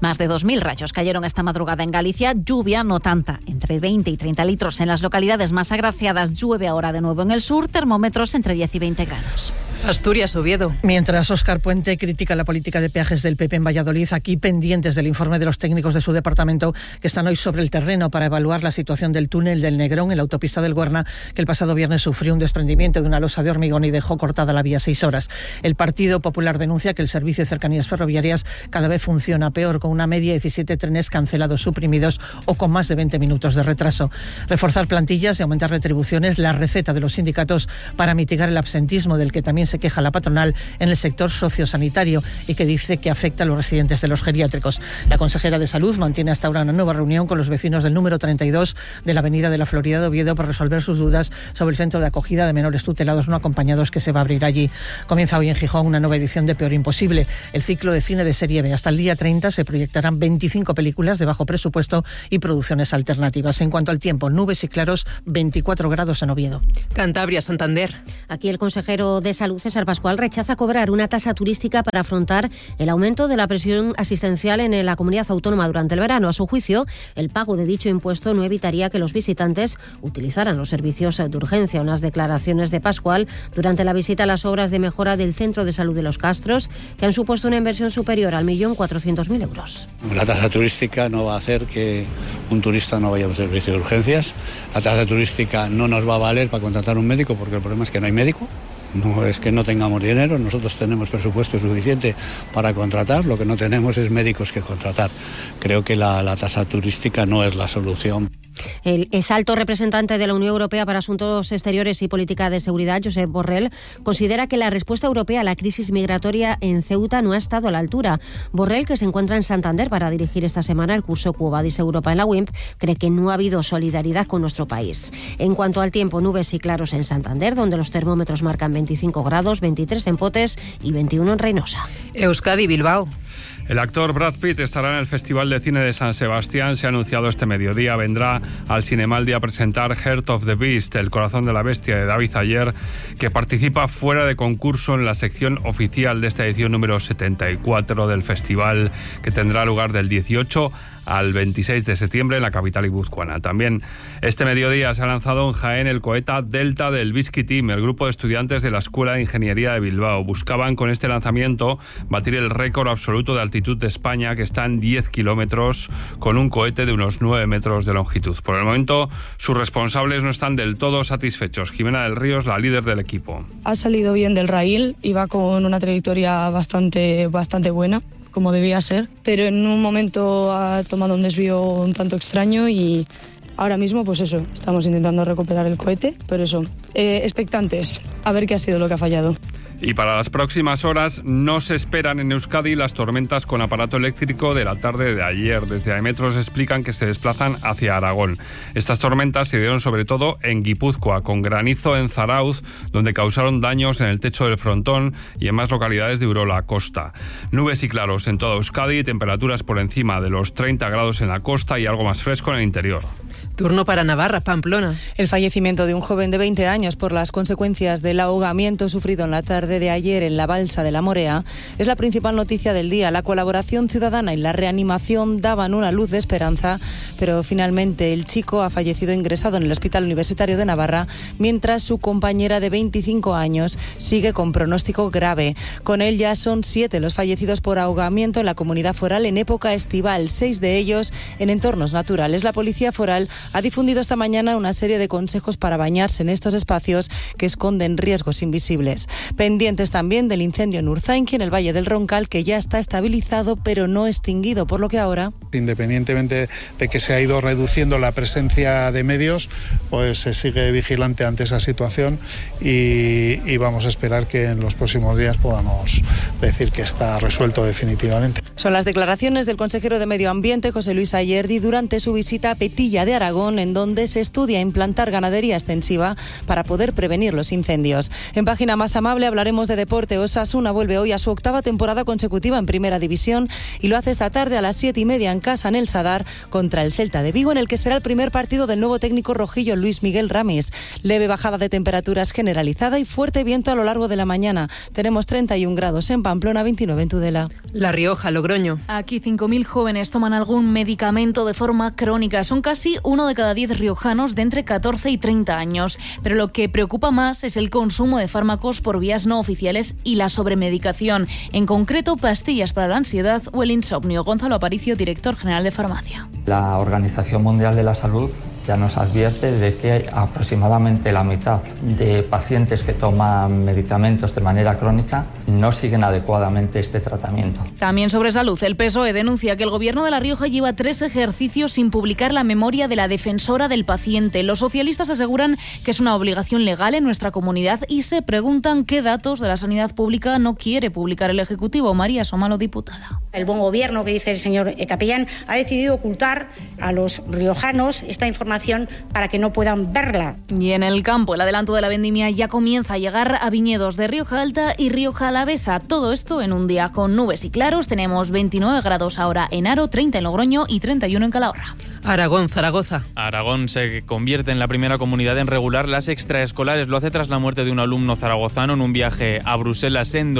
Más de 2.000 rayos cayeron esta madrugada en Galicia, lluvia no tanta, entre 20 y 30 litros en las localidades más agraciadas. Llueve ahora de nuevo en el sur, termómetros entre 10 y 20 grados. Asturias, Oviedo. Mientras Óscar Puente critica la política de peajes del PP en Valladolid, aquí pendientes del informe de los técnicos de su departamento que están hoy sobre el terreno para evaluar la situación del túnel del Negrón en la autopista del Guerna, que el pasado viernes sufrió un desprendimiento de una losa de hormigón y dejó cortada la vía 6 horas. El Partido Popular denuncia que el servicio de cercanías ferroviarias cada vez funciona peor, con una media de 17 trenes cancelados, suprimidos o con más de 20 minutos de retraso. Reforzar plantillas y aumentar retribuciones, la receta de los sindicatos para mitigar el absentismo del que también se queja la patronal en el sector sociosanitario y que dice que afecta a los residentes de los geriátricos. La consejera de Salud mantiene hasta ahora una nueva reunión con los vecinos del número 32 de la avenida de la Florida de Oviedo para resolver sus dudas sobre el centro de acogida de menores tutelados no acompañados que se va a abrir allí. Comienza hoy en Gijón una nueva edición de Peor Imposible, el ciclo de cine de serie B. Hasta el día 30 se proyectarán 25 películas de bajo presupuesto y producciones alternativas. En cuanto al tiempo, nubes y claros, 24 grados en Oviedo. Cantabria, Santander. Aquí el consejero de Salud, César Pascual, rechaza cobrar una tasa turística para afrontar el aumento de la presión asistencial en la comunidad autónoma durante el verano. A su juicio, el pago de dicho impuesto no evitaría que los visitantes utilizaran los servicios de urgencia. Unas declaraciones de Pascual durante la visita a las obras de mejora del Centro de Salud de Los Castros, que han supuesto una inversión superior al 1.400.000 euros. La tasa turística no va a hacer que un turista no vaya a un servicio de urgencias. La tasa turística no nos va a valer para contratar un médico, porque el problema es que no hay médico. No es que no tengamos dinero, nosotros tenemos presupuesto suficiente para contratar, lo que no tenemos es médicos que contratar. Creo que la tasa turística no es la solución. El exalto representante de la Unión Europea para Asuntos Exteriores y Política de Seguridad, Josep Borrell, considera que la respuesta europea a la crisis migratoria en Ceuta no ha estado a la altura. Borrell, que se encuentra en Santander para dirigir esta semana el curso Quo Vadis Europa en la WIMP, cree que no ha habido solidaridad con nuestro país. En cuanto al tiempo, nubes y claros en Santander, donde los termómetros marcan 25 grados, 23 en Potes y 21 en Reynosa. Euskadi, Bilbao. El actor Brad Pitt estará en el Festival de Cine de San Sebastián. Se ha anunciado este mediodía. Vendrá al Cinemaldi a presentar Heart of the Beast, El corazón de la bestia, de David Ayer, que participa fuera de concurso en la sección oficial de esta edición número 74 del festival, que tendrá lugar del 18 al 26 de septiembre en la capital guipuzcoana. También este mediodía se ha lanzado en Jaén el cohete Delta del Bisky Team, el grupo de estudiantes de la Escuela de Ingeniería de Bilbao. Buscaban con este lanzamiento batir el récord absoluto de altitud de España, que está en 10 kilómetros, con un cohete de unos 9 metros de longitud. Por el momento, sus responsables no están del todo satisfechos. Jimena del Río es la líder del equipo. Ha salido bien del raíl, iba con una trayectoria bastante buena, como debía ser, pero en un momento ha tomado un desvío un tanto extraño y ahora mismo, pues eso, estamos intentando recuperar el cohete, pero eso, expectantes, a ver qué ha sido lo que ha fallado. Y para las próximas horas no se esperan en Euskadi las tormentas con aparato eléctrico de la tarde de ayer. Desde Aemetros explican que se desplazan hacia Aragón. Estas tormentas se dieron sobre todo en Guipúzcoa, con granizo en Zarauz, donde causaron daños en el techo del frontón, y en más localidades de Urola Costa. Nubes y claros en toda Euskadi, temperaturas por encima de los 30 grados en la costa y algo más fresco en el interior. Turno para Navarra, Pamplona. El fallecimiento de un joven de 20 años por las consecuencias del ahogamiento sufrido en la tarde de ayer en la balsa de la Morea es la principal noticia del día. La colaboración ciudadana y la reanimación daban una luz de esperanza, pero finalmente el chico ha fallecido ingresado en el Hospital Universitario de Navarra, mientras su compañera de 25 años sigue con pronóstico grave. Con él ya son 7 los fallecidos por ahogamiento en la comunidad foral en época estival, 6 de ellos en entornos naturales. La Policía Foral ha difundido esta mañana una serie de consejos para bañarse en estos espacios que esconden riesgos invisibles. Pendientes también del incendio en Urzainqui, en el Valle del Roncal, que ya está estabilizado pero no extinguido, por lo que ahora, independientemente de que se ha ido reduciendo la presencia de medios, pues se sigue vigilante ante esa situación y vamos a esperar que en los próximos días podamos decir que está resuelto definitivamente. Son las declaraciones del consejero de Medio Ambiente, José Luis Ayerdi, durante su visita a Petilla de Aragón, en donde se estudia implantar ganadería extensiva para poder prevenir los incendios. En página más amable hablaremos de deporte. Osasuna vuelve hoy a su 8ª temporada consecutiva en Primera División y lo hace esta tarde a las 7:30 en casa en el Sadar contra el Celta de Vigo, en el que será el primer partido del nuevo técnico rojillo Luis Miguel Ramis. Leve bajada de temperaturas generalizada y fuerte viento a lo largo de la mañana. Tenemos 31 grados en Pamplona, 29 en Tudela. La Rioja logró Logroño. Aquí 5.000 jóvenes toman algún medicamento de forma crónica. Son casi 1 de cada 10 riojanos de entre 14 y 30 años. Pero lo que preocupa más es el consumo de fármacos por vías no oficiales y la sobremedicación. En concreto, pastillas para la ansiedad o el insomnio. Gonzalo Aparicio, director general de Farmacia. La Organización Mundial de la Salud ya nos advierte de que aproximadamente la mitad de pacientes que toman medicamentos de manera crónica no siguen adecuadamente este tratamiento. También sobre salud, el PSOE denuncia que el Gobierno de La Rioja lleva 3 ejercicios sin publicar la memoria de la defensora del paciente. Los socialistas aseguran que es una obligación legal en nuestra comunidad y se preguntan qué datos de la sanidad pública no quiere publicar el Ejecutivo. María Somalo, diputada. El buen gobierno que dice el señor Capellán ha decidido ocultar a los riojanos esta información para que no puedan verla. Y en el campo, el adelanto de la vendimia ya comienza a llegar a viñedos de Rioja Alta y Rioja Alavesa. Todo esto en un día con nubes y claros. Tenemos 29 grados ahora en Haro, 30 en Logroño y 31 en Calahorra. Aragón, Zaragoza. Aragón se convierte en la primera comunidad en regular las extraescolares. Lo hace tras la muerte de un alumno zaragozano en un viaje a Bruselas en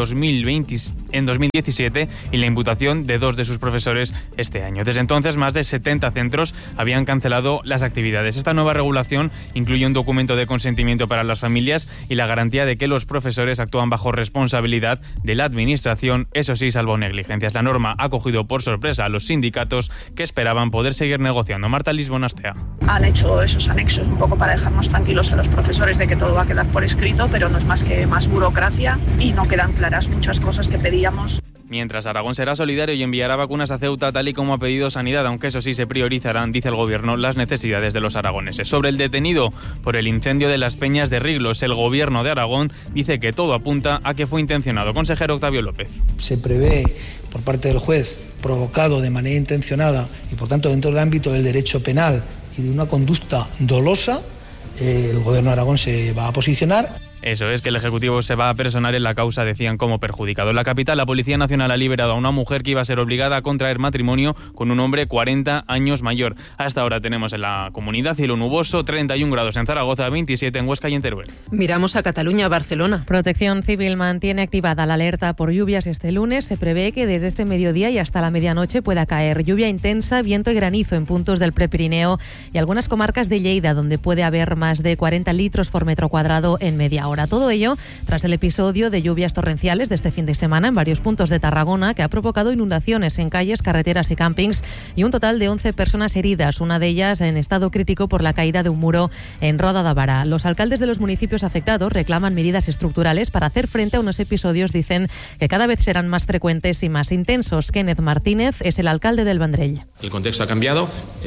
2017 y la imputación de 2 de sus profesores este año. Desde entonces, más de 70 centros habían cancelado las actividades. Esta nueva regulación incluye un documento de consentimiento para las familias y la garantía de que los profesores actúan bajo responsabilidad de la administración, eso sí, salvo negligencias. La norma ha cogido por sorpresa a los sindicatos que esperaban poder seguir negociando. Marta Lisbon Astea. Han hecho esos anexos un poco para dejarnos tranquilos a los profesores de que todo va a quedar por escrito, pero no es más que más burocracia y no quedan claras muchas cosas que pedíamos. Mientras, Aragón será solidario y enviará vacunas a Ceuta tal y como ha pedido Sanidad, aunque eso sí se priorizarán, dice el Gobierno, las necesidades de los aragoneses. Sobre el detenido por el incendio de las Peñas de Riglos, el Gobierno de Aragón dice que todo apunta a que fue intencionado. Consejero Octavio López. Se prevé por parte del juez provocado de manera intencionada y por tanto dentro del ámbito del derecho penal y de una conducta dolosa, el Gobierno de Aragón se va a posicionar. Eso es, que el Ejecutivo se va a personar en la causa, decían, como perjudicado. En la capital, la Policía Nacional ha liberado a una mujer que iba a ser obligada a contraer matrimonio con un hombre 40 años mayor. Hasta ahora tenemos en la comunidad cielo nuboso, 31 grados en Zaragoza, 27 en Huesca y en Teruel. Miramos a Cataluña, Barcelona. Protección Civil mantiene activada la alerta por lluvias este lunes. Se prevé que desde este mediodía y hasta la medianoche pueda caer lluvia intensa, viento y granizo en puntos del Prepirineo y algunas comarcas de Lleida, donde puede haber más de 40 litros por metro cuadrado en media hora. Todo ello tras el episodio de lluvias torrenciales de este fin de semana en varios puntos de Tarragona, que ha provocado inundaciones en calles, carreteras y campings y un total de 11 personas heridas, una de ellas en estado crítico por la caída de un muro en Roda de Bará. Los alcaldes de los municipios afectados reclaman medidas estructurales para hacer frente a unos episodios, dicen, que cada vez serán más frecuentes y más intensos. Kenneth Martínez es el alcalde del Vendrell. El contexto ha cambiado.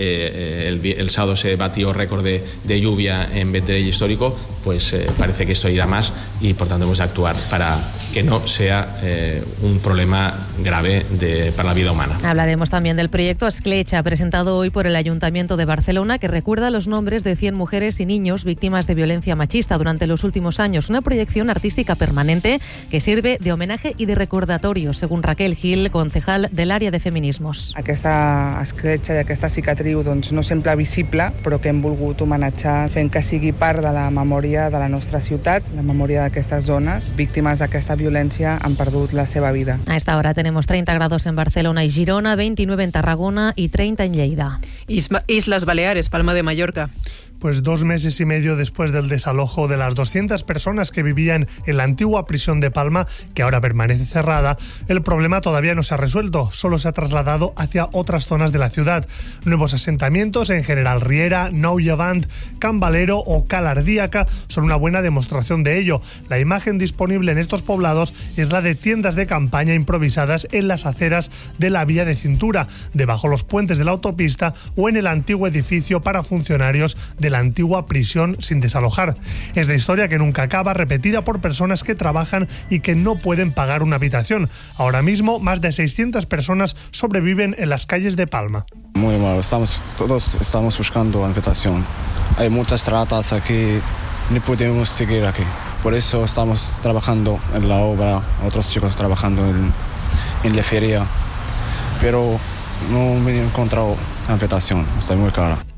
El sábado se batió récord de lluvia en Vendrell histórico. Pues parece que esto irá más y por tanto hemos de actuar para que no sea un problema grave para la vida humana. Hablaremos también del proyecto Esclecha, presentado hoy por el Ayuntamiento de Barcelona, que recuerda los nombres de 100 mujeres y niños víctimas de violencia machista durante los últimos años. Una proyección artística permanente que sirve de homenaje y de recordatorio, según Raquel Gil, concejal del área de feminismos. Aquesta escletxa i aquesta cicatriu no sempre visible, però que hem volgut homenatjar fent que sigui part de la memòria de la nostra ciutat, la memòria d'aquestes dones víctimes d'aquesta violència han perdut la seva vida. A esta hora tenemos 30 grados en Barcelona y Girona, 29 en Tarragona y 30 en Lleida. Islas Baleares, Palma de Mallorca. Pues 2 meses y medio después del desalojo de las 200 personas que vivían en la antigua prisión de Palma, que ahora permanece cerrada, el problema todavía no se ha resuelto, solo se ha trasladado hacia otras zonas de la ciudad. Nuevos asentamientos en General Riera, Nou Llevant, Can Valero o Calardíaca son una buena demostración de ello. La imagen disponible en estos poblados es la de tiendas de campaña improvisadas en las aceras de la vía de cintura, debajo los puentes de la autopista o en el antiguo edificio para funcionarios de la antigua prisión sin desalojar. Es la historia que nunca acaba, repetida por personas que trabajan y que no pueden pagar una habitación. Ahora mismo, más de 600 personas sobreviven en las calles de Palma. Muy mal, todos estamos buscando habitación. Hay muchas tratas aquí, no podemos seguir aquí. Por eso estamos trabajando en la obra, otros chicos trabajando en la feria, pero no me he encontrado habitación, está muy cara.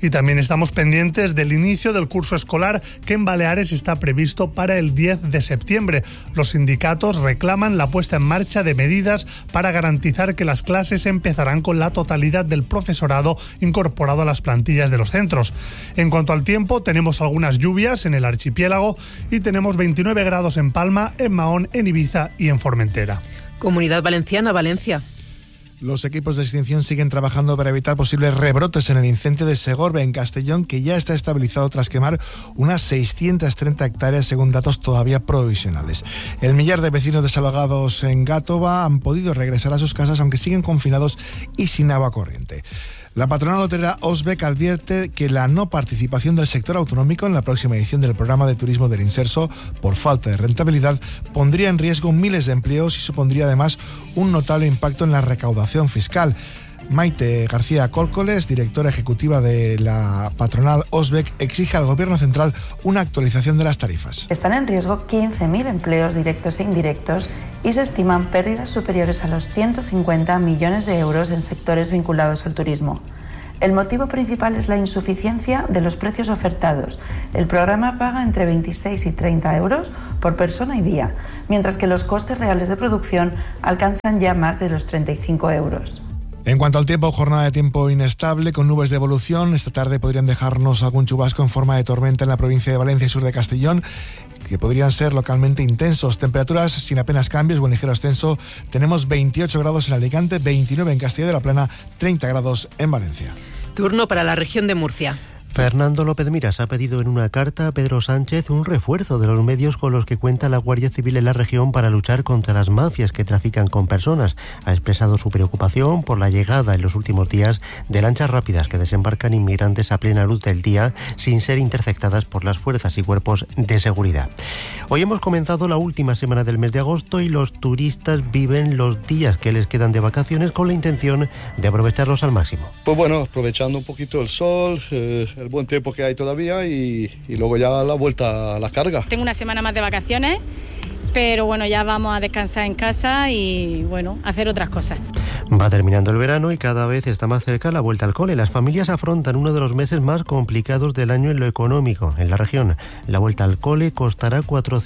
Y también estamos pendientes del inicio del curso escolar que en Baleares está previsto para el 10 de septiembre. Los sindicatos reclaman la puesta en marcha de medidas para garantizar que las clases empezarán con la totalidad del profesorado incorporado a las plantillas de los centros. En cuanto al tiempo, tenemos algunas lluvias en el archipiélago y tenemos 29 grados en Palma, en Mahón, en Ibiza y en Formentera. Comunidad Valenciana, Valencia. Los equipos de extinción siguen trabajando para evitar posibles rebrotes en el incendio de Segorbe, en Castellón, que ya está estabilizado tras quemar unas 630 hectáreas según datos todavía provisionales. El millar de vecinos desalojados en Gátova han podido regresar a sus casas, aunque siguen confinados y sin agua corriente. La patronal hotelera Osbec advierte que la no participación del sector autonómico en la próxima edición del programa de turismo del Inserso, por falta de rentabilidad, pondría en riesgo miles de empleos y supondría además un notable impacto en la recaudación fiscal. Maite García Córcoles, directora ejecutiva de la patronal Osbec, exige al Gobierno central una actualización de las tarifas. Están en riesgo 15.000 empleos directos e indirectos y se estiman pérdidas superiores a los 150 millones de euros en sectores vinculados al turismo. El motivo principal es la insuficiencia de los precios ofertados. El programa paga entre 26 y 30 euros por persona y día, mientras que los costes reales de producción alcanzan ya más de los 35 euros. En cuanto al tiempo, jornada de tiempo inestable con nubes de evolución. Esta tarde podrían dejarnos algún chubasco en forma de tormenta en la provincia de Valencia y sur de Castellón, que podrían ser localmente intensos. Temperaturas sin apenas cambios o en ligero ascenso. Tenemos 28 grados en Alicante, 29 en Castilla de la Plana, 30 grados en Valencia. Turno para la región de Murcia. Fernando López Miras ha pedido en una carta a Pedro Sánchez un refuerzo de los medios con los que cuenta la Guardia Civil en la región para luchar contra las mafias que trafican con personas. Ha expresado su preocupación por la llegada en los últimos días de lanchas rápidas que desembarcan inmigrantes a plena luz del día sin ser interceptadas por las fuerzas y cuerpos de seguridad. Hoy hemos comenzado la última semana del mes de agosto y los turistas viven los días que les quedan de vacaciones con la intención de aprovecharlos al máximo. Pues bueno, aprovechando un poquito el sol, el buen tiempo que hay todavía y luego ya la vuelta a las cargas. Tengo una semana más de vacaciones, pero bueno, ya vamos a descansar en casa y bueno, hacer otras cosas. Va terminando el verano y cada vez está más cerca la vuelta al cole. Las familias afrontan uno de los meses más complicados del año en lo económico. En la región, la vuelta al cole costará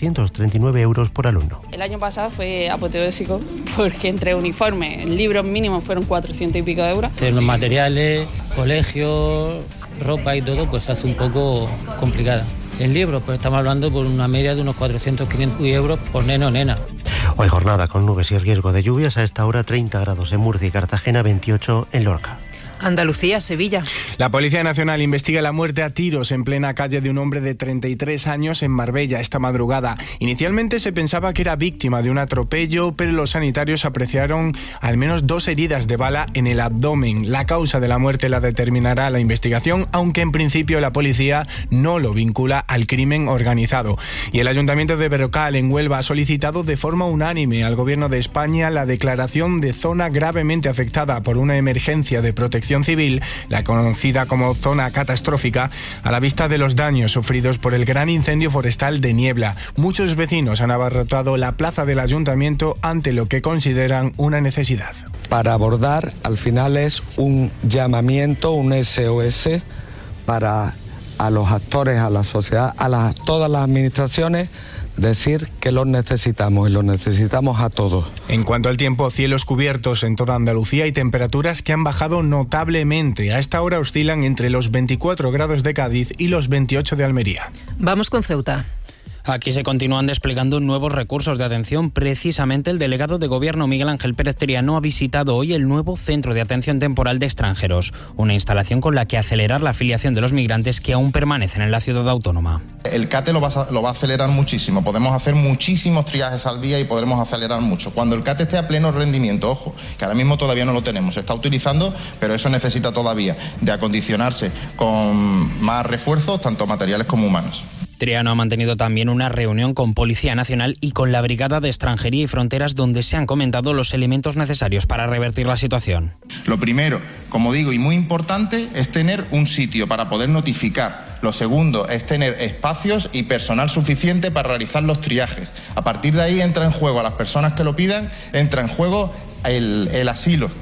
439 euros por alumno. El año pasado fue apoteósico porque entre uniformes, libros mínimos fueron 400 y pico de euros. Los materiales, colegios, ropa y todo, pues se hace un poco complicada. En libros, pues estamos hablando por una media de unos 400-500 euros por neno o nena. Hoy jornada con nubes y riesgo de lluvias. A esta hora 30 grados en Murcia y Cartagena, 28 en Lorca. Andalucía, Sevilla. La Policía Nacional investiga la muerte a tiros en plena calle de un hombre de 33 años en Marbella esta madrugada. Inicialmente se pensaba que era víctima de un atropello, pero los sanitarios apreciaron al menos 2 heridas de bala en el abdomen. La causa de la muerte la determinará la investigación, aunque en principio la policía no lo vincula al crimen organizado. Y el Ayuntamiento de Berrocal, en Huelva, ha solicitado de forma unánime al Gobierno de España la declaración de zona gravemente afectada por una emergencia de protección civil, la conocida como zona catastrófica, a la vista de los daños sufridos por el gran incendio forestal de Niebla. Muchos vecinos han abarrotado la plaza del ayuntamiento ante lo que consideran una necesidad. Para abordar, al final es un llamamiento, un SOS para a los actores, a la sociedad, a todas las administraciones, decir que los necesitamos y los necesitamos a todos. En cuanto al tiempo, cielos cubiertos en toda Andalucía y temperaturas que han bajado notablemente. A esta hora oscilan entre los 24 grados de Cádiz y los 28 de Almería. Vamos con Ceuta. Aquí se continúan desplegando nuevos recursos de atención. Precisamente el delegado de Gobierno Miguel Ángel Pérez Triano ha visitado hoy el nuevo Centro de Atención Temporal de Extranjeros, una instalación con la que acelerar la afiliación de los migrantes que aún permanecen en la ciudad autónoma. El CATE lo va a acelerar muchísimo, podemos hacer muchísimos triajes al día y podremos acelerar mucho. Cuando el CATE esté a pleno rendimiento, ojo, que ahora mismo todavía no lo tenemos, se está utilizando, pero eso necesita todavía de acondicionarse con más refuerzos, tanto materiales como humanos. Triano ha mantenido también una reunión con Policía Nacional y con la Brigada de Extranjería y Fronteras, donde se han comentado los elementos necesarios para revertir la situación. Lo primero, como digo, y muy importante, es tener un sitio para poder notificar. Lo segundo es tener espacios y personal suficiente para realizar los triajes. A partir de ahí entra en juego, a las personas que lo pidan, entra en juego el asilo.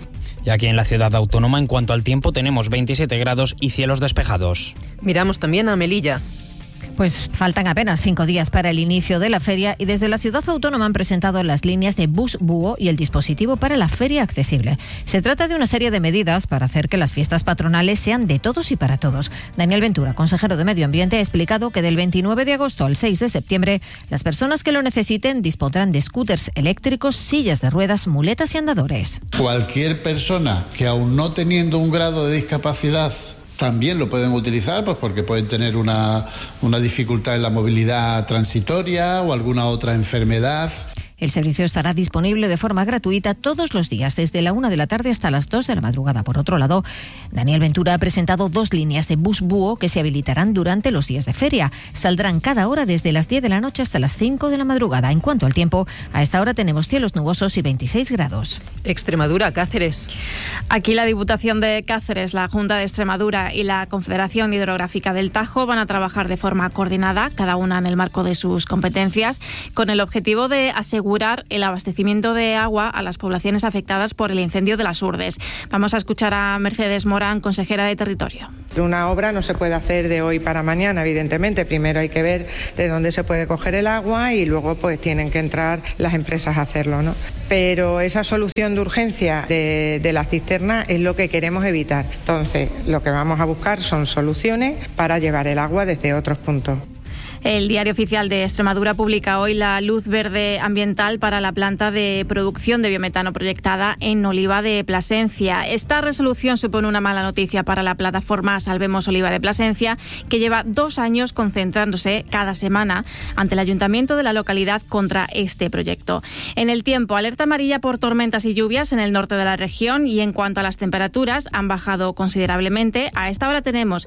Y aquí en la ciudad autónoma, en cuanto al tiempo, tenemos 27 grados y cielos despejados. Miramos también a Melilla. Pues faltan apenas 5 días para el inicio de la feria y desde la ciudad autónoma han presentado las líneas de bus búho y el dispositivo para la feria accesible. Se trata de una serie de medidas para hacer que las fiestas patronales sean de todos y para todos. Daniel Ventura, consejero de Medio Ambiente, ha explicado que del 29 de agosto al 6 de septiembre las personas que lo necesiten dispondrán de scooters eléctricos, sillas de ruedas, muletas y andadores. Cualquier persona que aún no teniendo un grado de discapacidad también lo pueden utilizar, pues porque pueden tener una dificultad en la movilidad transitoria o alguna otra enfermedad. El servicio estará disponible de forma gratuita todos los días, desde la 1 de la tarde hasta las 2 de la madrugada. Por otro lado, Daniel Ventura ha presentado 2 líneas de bus búho que se habilitarán durante los días de feria. Saldrán cada hora desde las 10 de la noche hasta las 5 de la madrugada. En cuanto al tiempo, a esta hora tenemos cielos nubosos y 26 grados. Extremadura, Cáceres. Aquí la Diputación de Cáceres, la Junta de Extremadura y la Confederación Hidrográfica del Tajo van a trabajar de forma coordinada, cada una en el marco de sus competencias, con el objetivo de asegurar el abastecimiento de agua a las poblaciones afectadas por el incendio de las Urdes. Vamos a escuchar a Mercedes Morán, consejera de Territorio. Una obra no se puede hacer de hoy para mañana, evidentemente. Primero hay que ver de dónde se puede coger el agua y luego pues tienen que entrar las empresas a hacerlo, ¿no? Pero esa solución de urgencia de la cisterna es lo que queremos evitar. Entonces, lo que vamos a buscar son soluciones para llevar el agua desde otros puntos. El Diario Oficial de Extremadura publica hoy la luz verde ambiental para la planta de producción de biometano proyectada en Oliva de Plasencia. Esta resolución supone una mala noticia para la plataforma Salvemos Oliva de Plasencia, que lleva 2 años concentrándose cada semana ante el ayuntamiento de la localidad contra este proyecto. En el tiempo, alerta amarilla por tormentas y lluvias en el norte de la región, y en cuanto a las temperaturas, han bajado considerablemente. A esta hora tenemos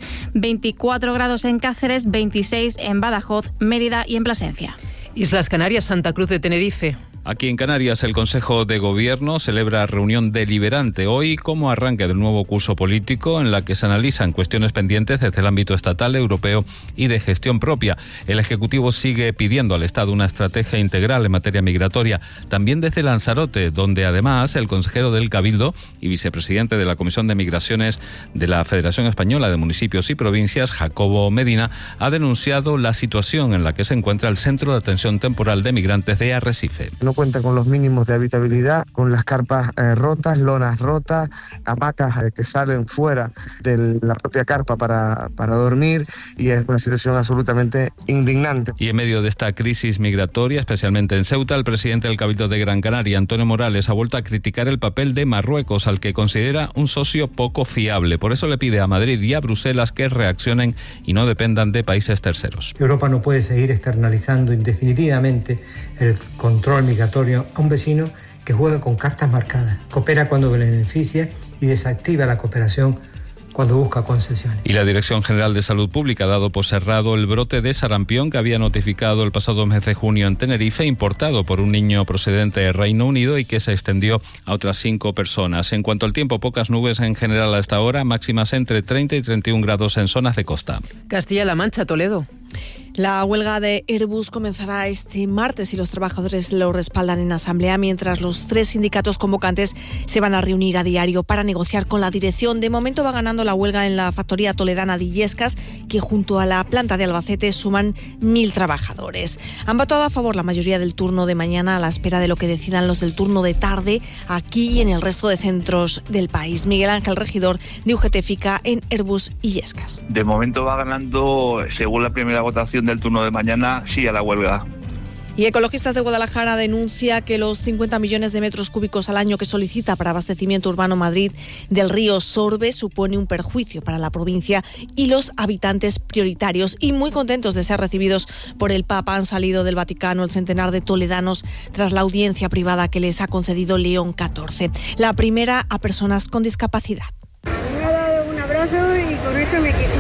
24 grados en Cáceres, 26 en Badajoz, Mérida y en Plasencia. Islas Canarias, Santa Cruz de Tenerife. Aquí en Canarias, el Consejo de Gobierno celebra reunión deliberante hoy como arranque del nuevo curso político, en la que se analizan cuestiones pendientes desde el ámbito estatal, europeo y de gestión propia. El Ejecutivo sigue pidiendo al Estado una estrategia integral en materia migratoria, también desde Lanzarote, donde además el consejero del Cabildo y vicepresidente de la Comisión de Migraciones de la Federación Española de Municipios y Provincias, Jacobo Medina, ha denunciado la situación en la que se encuentra el Centro de Atención Temporal de Migrantes de Arrecife. No cuenta con los mínimos de habitabilidad, con las carpas rotas, lonas rotas, hamacas que salen fuera de la propia carpa para dormir, y es una situación absolutamente indignante. Y en medio de esta crisis migratoria, especialmente en Ceuta, el presidente del Cabildo de Gran Canaria, Antonio Morales, ha vuelto a criticar el papel de Marruecos, al que considera un socio poco fiable. Por eso le pide a Madrid y a Bruselas que reaccionen y no dependan de países terceros. Europa no puede seguir externalizando indefinitivamente el control migratorio a un vecino que juega con cartas marcadas, coopera cuando beneficia y desactiva la cooperación cuando busca concesiones. Y la Dirección General de Salud Pública ha dado por cerrado el brote de sarampión que había notificado el pasado mes de junio en Tenerife, importado por un niño procedente de Reino Unido y que se extendió a otras 5 personas. En cuanto al tiempo, pocas nubes en general a esta hora, máximas entre 30 y 31 grados en zonas de costa. Castilla-La Mancha, Toledo. La huelga de Airbus comenzará este martes y los trabajadores lo respaldan en asamblea, mientras los 3 sindicatos convocantes se van a reunir a diario para negociar con la dirección. De momento va ganando la huelga en la factoría toledana de Illescas, que junto a la planta de Albacete suman 1.000 trabajadores. Han votado a favor la mayoría del turno de mañana, a la espera de lo que decidan los del turno de tarde aquí y en el resto de centros del país. Miguel Ángel, regidor de UGT FICA en Airbus Illescas. De momento va ganando, según la primera votación del turno de mañana, sí a la huelga. Y Ecologistas de Guadalajara denuncia que los 50 millones de metros cúbicos al año que solicita para abastecimiento urbano Madrid del río Sorbe supone un perjuicio para la provincia y los habitantes prioritarios. Y muy contentos de ser recibidos por el Papa han salido del Vaticano el centenar de toledanos tras la audiencia privada que les ha concedido León XIV, la primera a personas con discapacidad. Me ha dado un abrazo y con eso me quedo.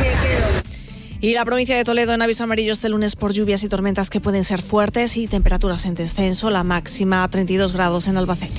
Y la provincia de Toledo en aviso amarillo este lunes por lluvias y tormentas que pueden ser fuertes y temperaturas en descenso, la máxima a 32 grados en Albacete.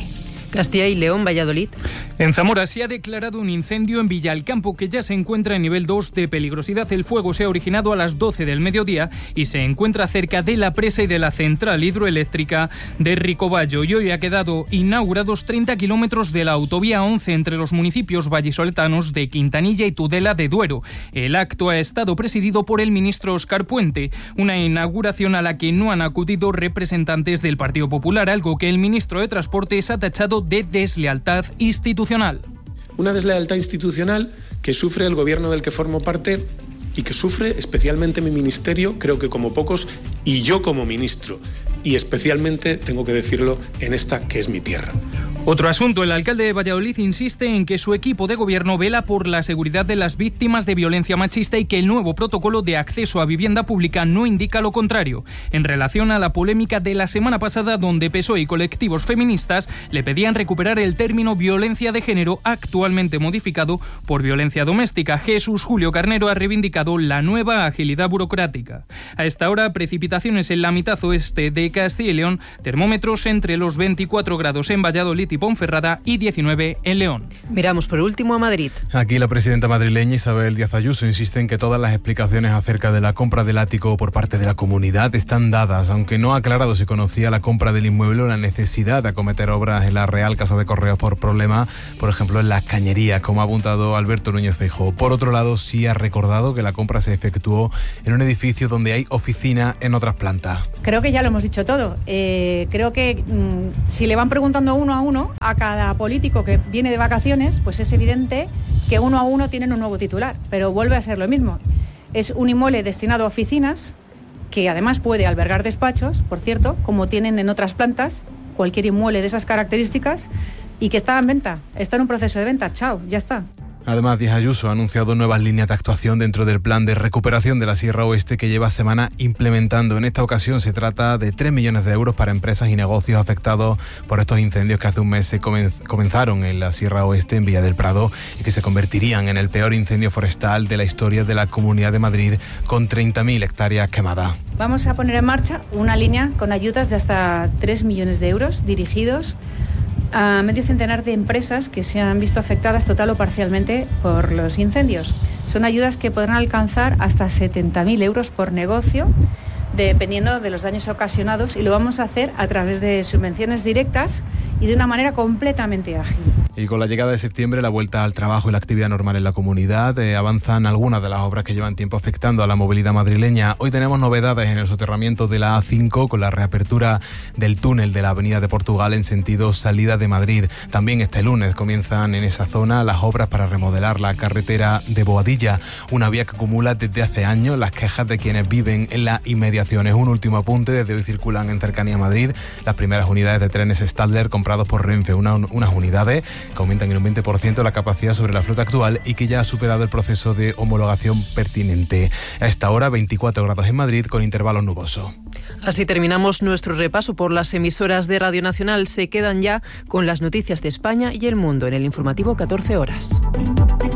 Castilla y León, Valladolid. En Zamora se ha declarado un incendio en Villalcampo que ya se encuentra en nivel 2 de peligrosidad. El fuego se ha originado a las 12 del mediodía y se encuentra cerca de la presa y de la central hidroeléctrica de Ricoballo. Y hoy ha quedado inaugurados 30 kilómetros de la autovía 11 entre los municipios vallisoletanos de Quintanilla y Tudela de Duero. El acto ha estado presidido por el ministro Óscar Puente, una inauguración a la que no han acudido representantes del Partido Popular, algo que el ministro de Transportes ha tachado de deslealtad institucional. Una deslealtad institucional que sufre el gobierno del que formo parte y que sufre especialmente mi ministerio, creo que como pocos, y yo como ministro. Y especialmente, tengo que decirlo, en esta que es mi tierra. Otro asunto, el alcalde de Valladolid insiste en que su equipo de gobierno vela por la seguridad de las víctimas de violencia machista y que el nuevo protocolo de acceso a vivienda pública no indica lo contrario. En relación a la polémica de la semana pasada, donde PSOE y colectivos feministas le pedían recuperar el término violencia de género, actualmente modificado por violencia doméstica, Jesús Julio Carnero ha reivindicado la nueva agilidad burocrática. A esta hora, precipitaciones en la mitad oeste de Castilla y León, termómetros entre los 24 grados en Valladolid y Ponferrada y 19 en León. Miramos por último a Madrid. Aquí la presidenta madrileña Isabel Díaz Ayuso insiste en que todas las explicaciones acerca de la compra del ático por parte de la comunidad están dadas, aunque no ha aclarado si conocía la compra del inmueble o la necesidad de acometer obras en la Real Casa de Correos por problemas, por ejemplo en las cañerías, como ha apuntado Alberto Núñez Feijóo. Por otro lado, sí ha recordado que la compra se efectuó en un edificio donde hay oficinas en otras plantas. Creo que ya lo hemos dicho todo. Creo que si le van preguntando uno a uno a cada político que viene de vacaciones, pues es evidente que uno a uno tienen un nuevo titular, pero vuelve a ser lo mismo. Es un inmueble destinado a oficinas que además puede albergar despachos, por cierto, como tienen en otras plantas, cualquier inmueble de esas características, y que está en venta, está en un proceso de venta. Chao, ya está. Además, Díaz Ayuso ha anunciado nuevas líneas de actuación dentro del plan de recuperación de la Sierra Oeste que lleva semanas implementando. En esta ocasión se trata de 3 millones de euros para empresas y negocios afectados por estos incendios que hace un mes se comenzaron en la Sierra Oeste, en Villa del Prado, y que se convertirían en el peor incendio forestal de la historia de la Comunidad de Madrid, con 30.000 hectáreas quemadas. Vamos a poner en marcha una línea con ayudas de hasta 3 millones de euros dirigidos a medio centenar de empresas que se han visto afectadas total o parcialmente por los incendios. Son ayudas que podrán alcanzar hasta 70.000 euros por negocio, dependiendo de los daños ocasionados, y lo vamos a hacer a través de subvenciones directas y de una manera completamente ágil. Y con la llegada de septiembre, la vuelta al trabajo y la actividad normal en la comunidad, avanzan algunas de las obras que llevan tiempo afectando a la movilidad madrileña. Hoy tenemos novedades en el soterramiento de la A5 con la reapertura del túnel de la Avenida de Portugal en sentido salida de Madrid. También este lunes comienzan en esa zona las obras para remodelar la carretera de Boadilla, una vía que acumula desde hace años las quejas de quienes viven en las inmediaciones. Un último apunte: desde hoy circulan en cercanía a Madrid las primeras unidades de trenes Stadler comprados por Renfe, unas unidades que aumentan en un 20% la capacidad sobre la flota actual y que ya ha superado el proceso de homologación pertinente. A esta hora, 24 grados en Madrid con intervalos nubosos. Así terminamos nuestro repaso por las emisoras de Radio Nacional. Se quedan ya con las noticias de España y el mundo en el informativo 14 horas.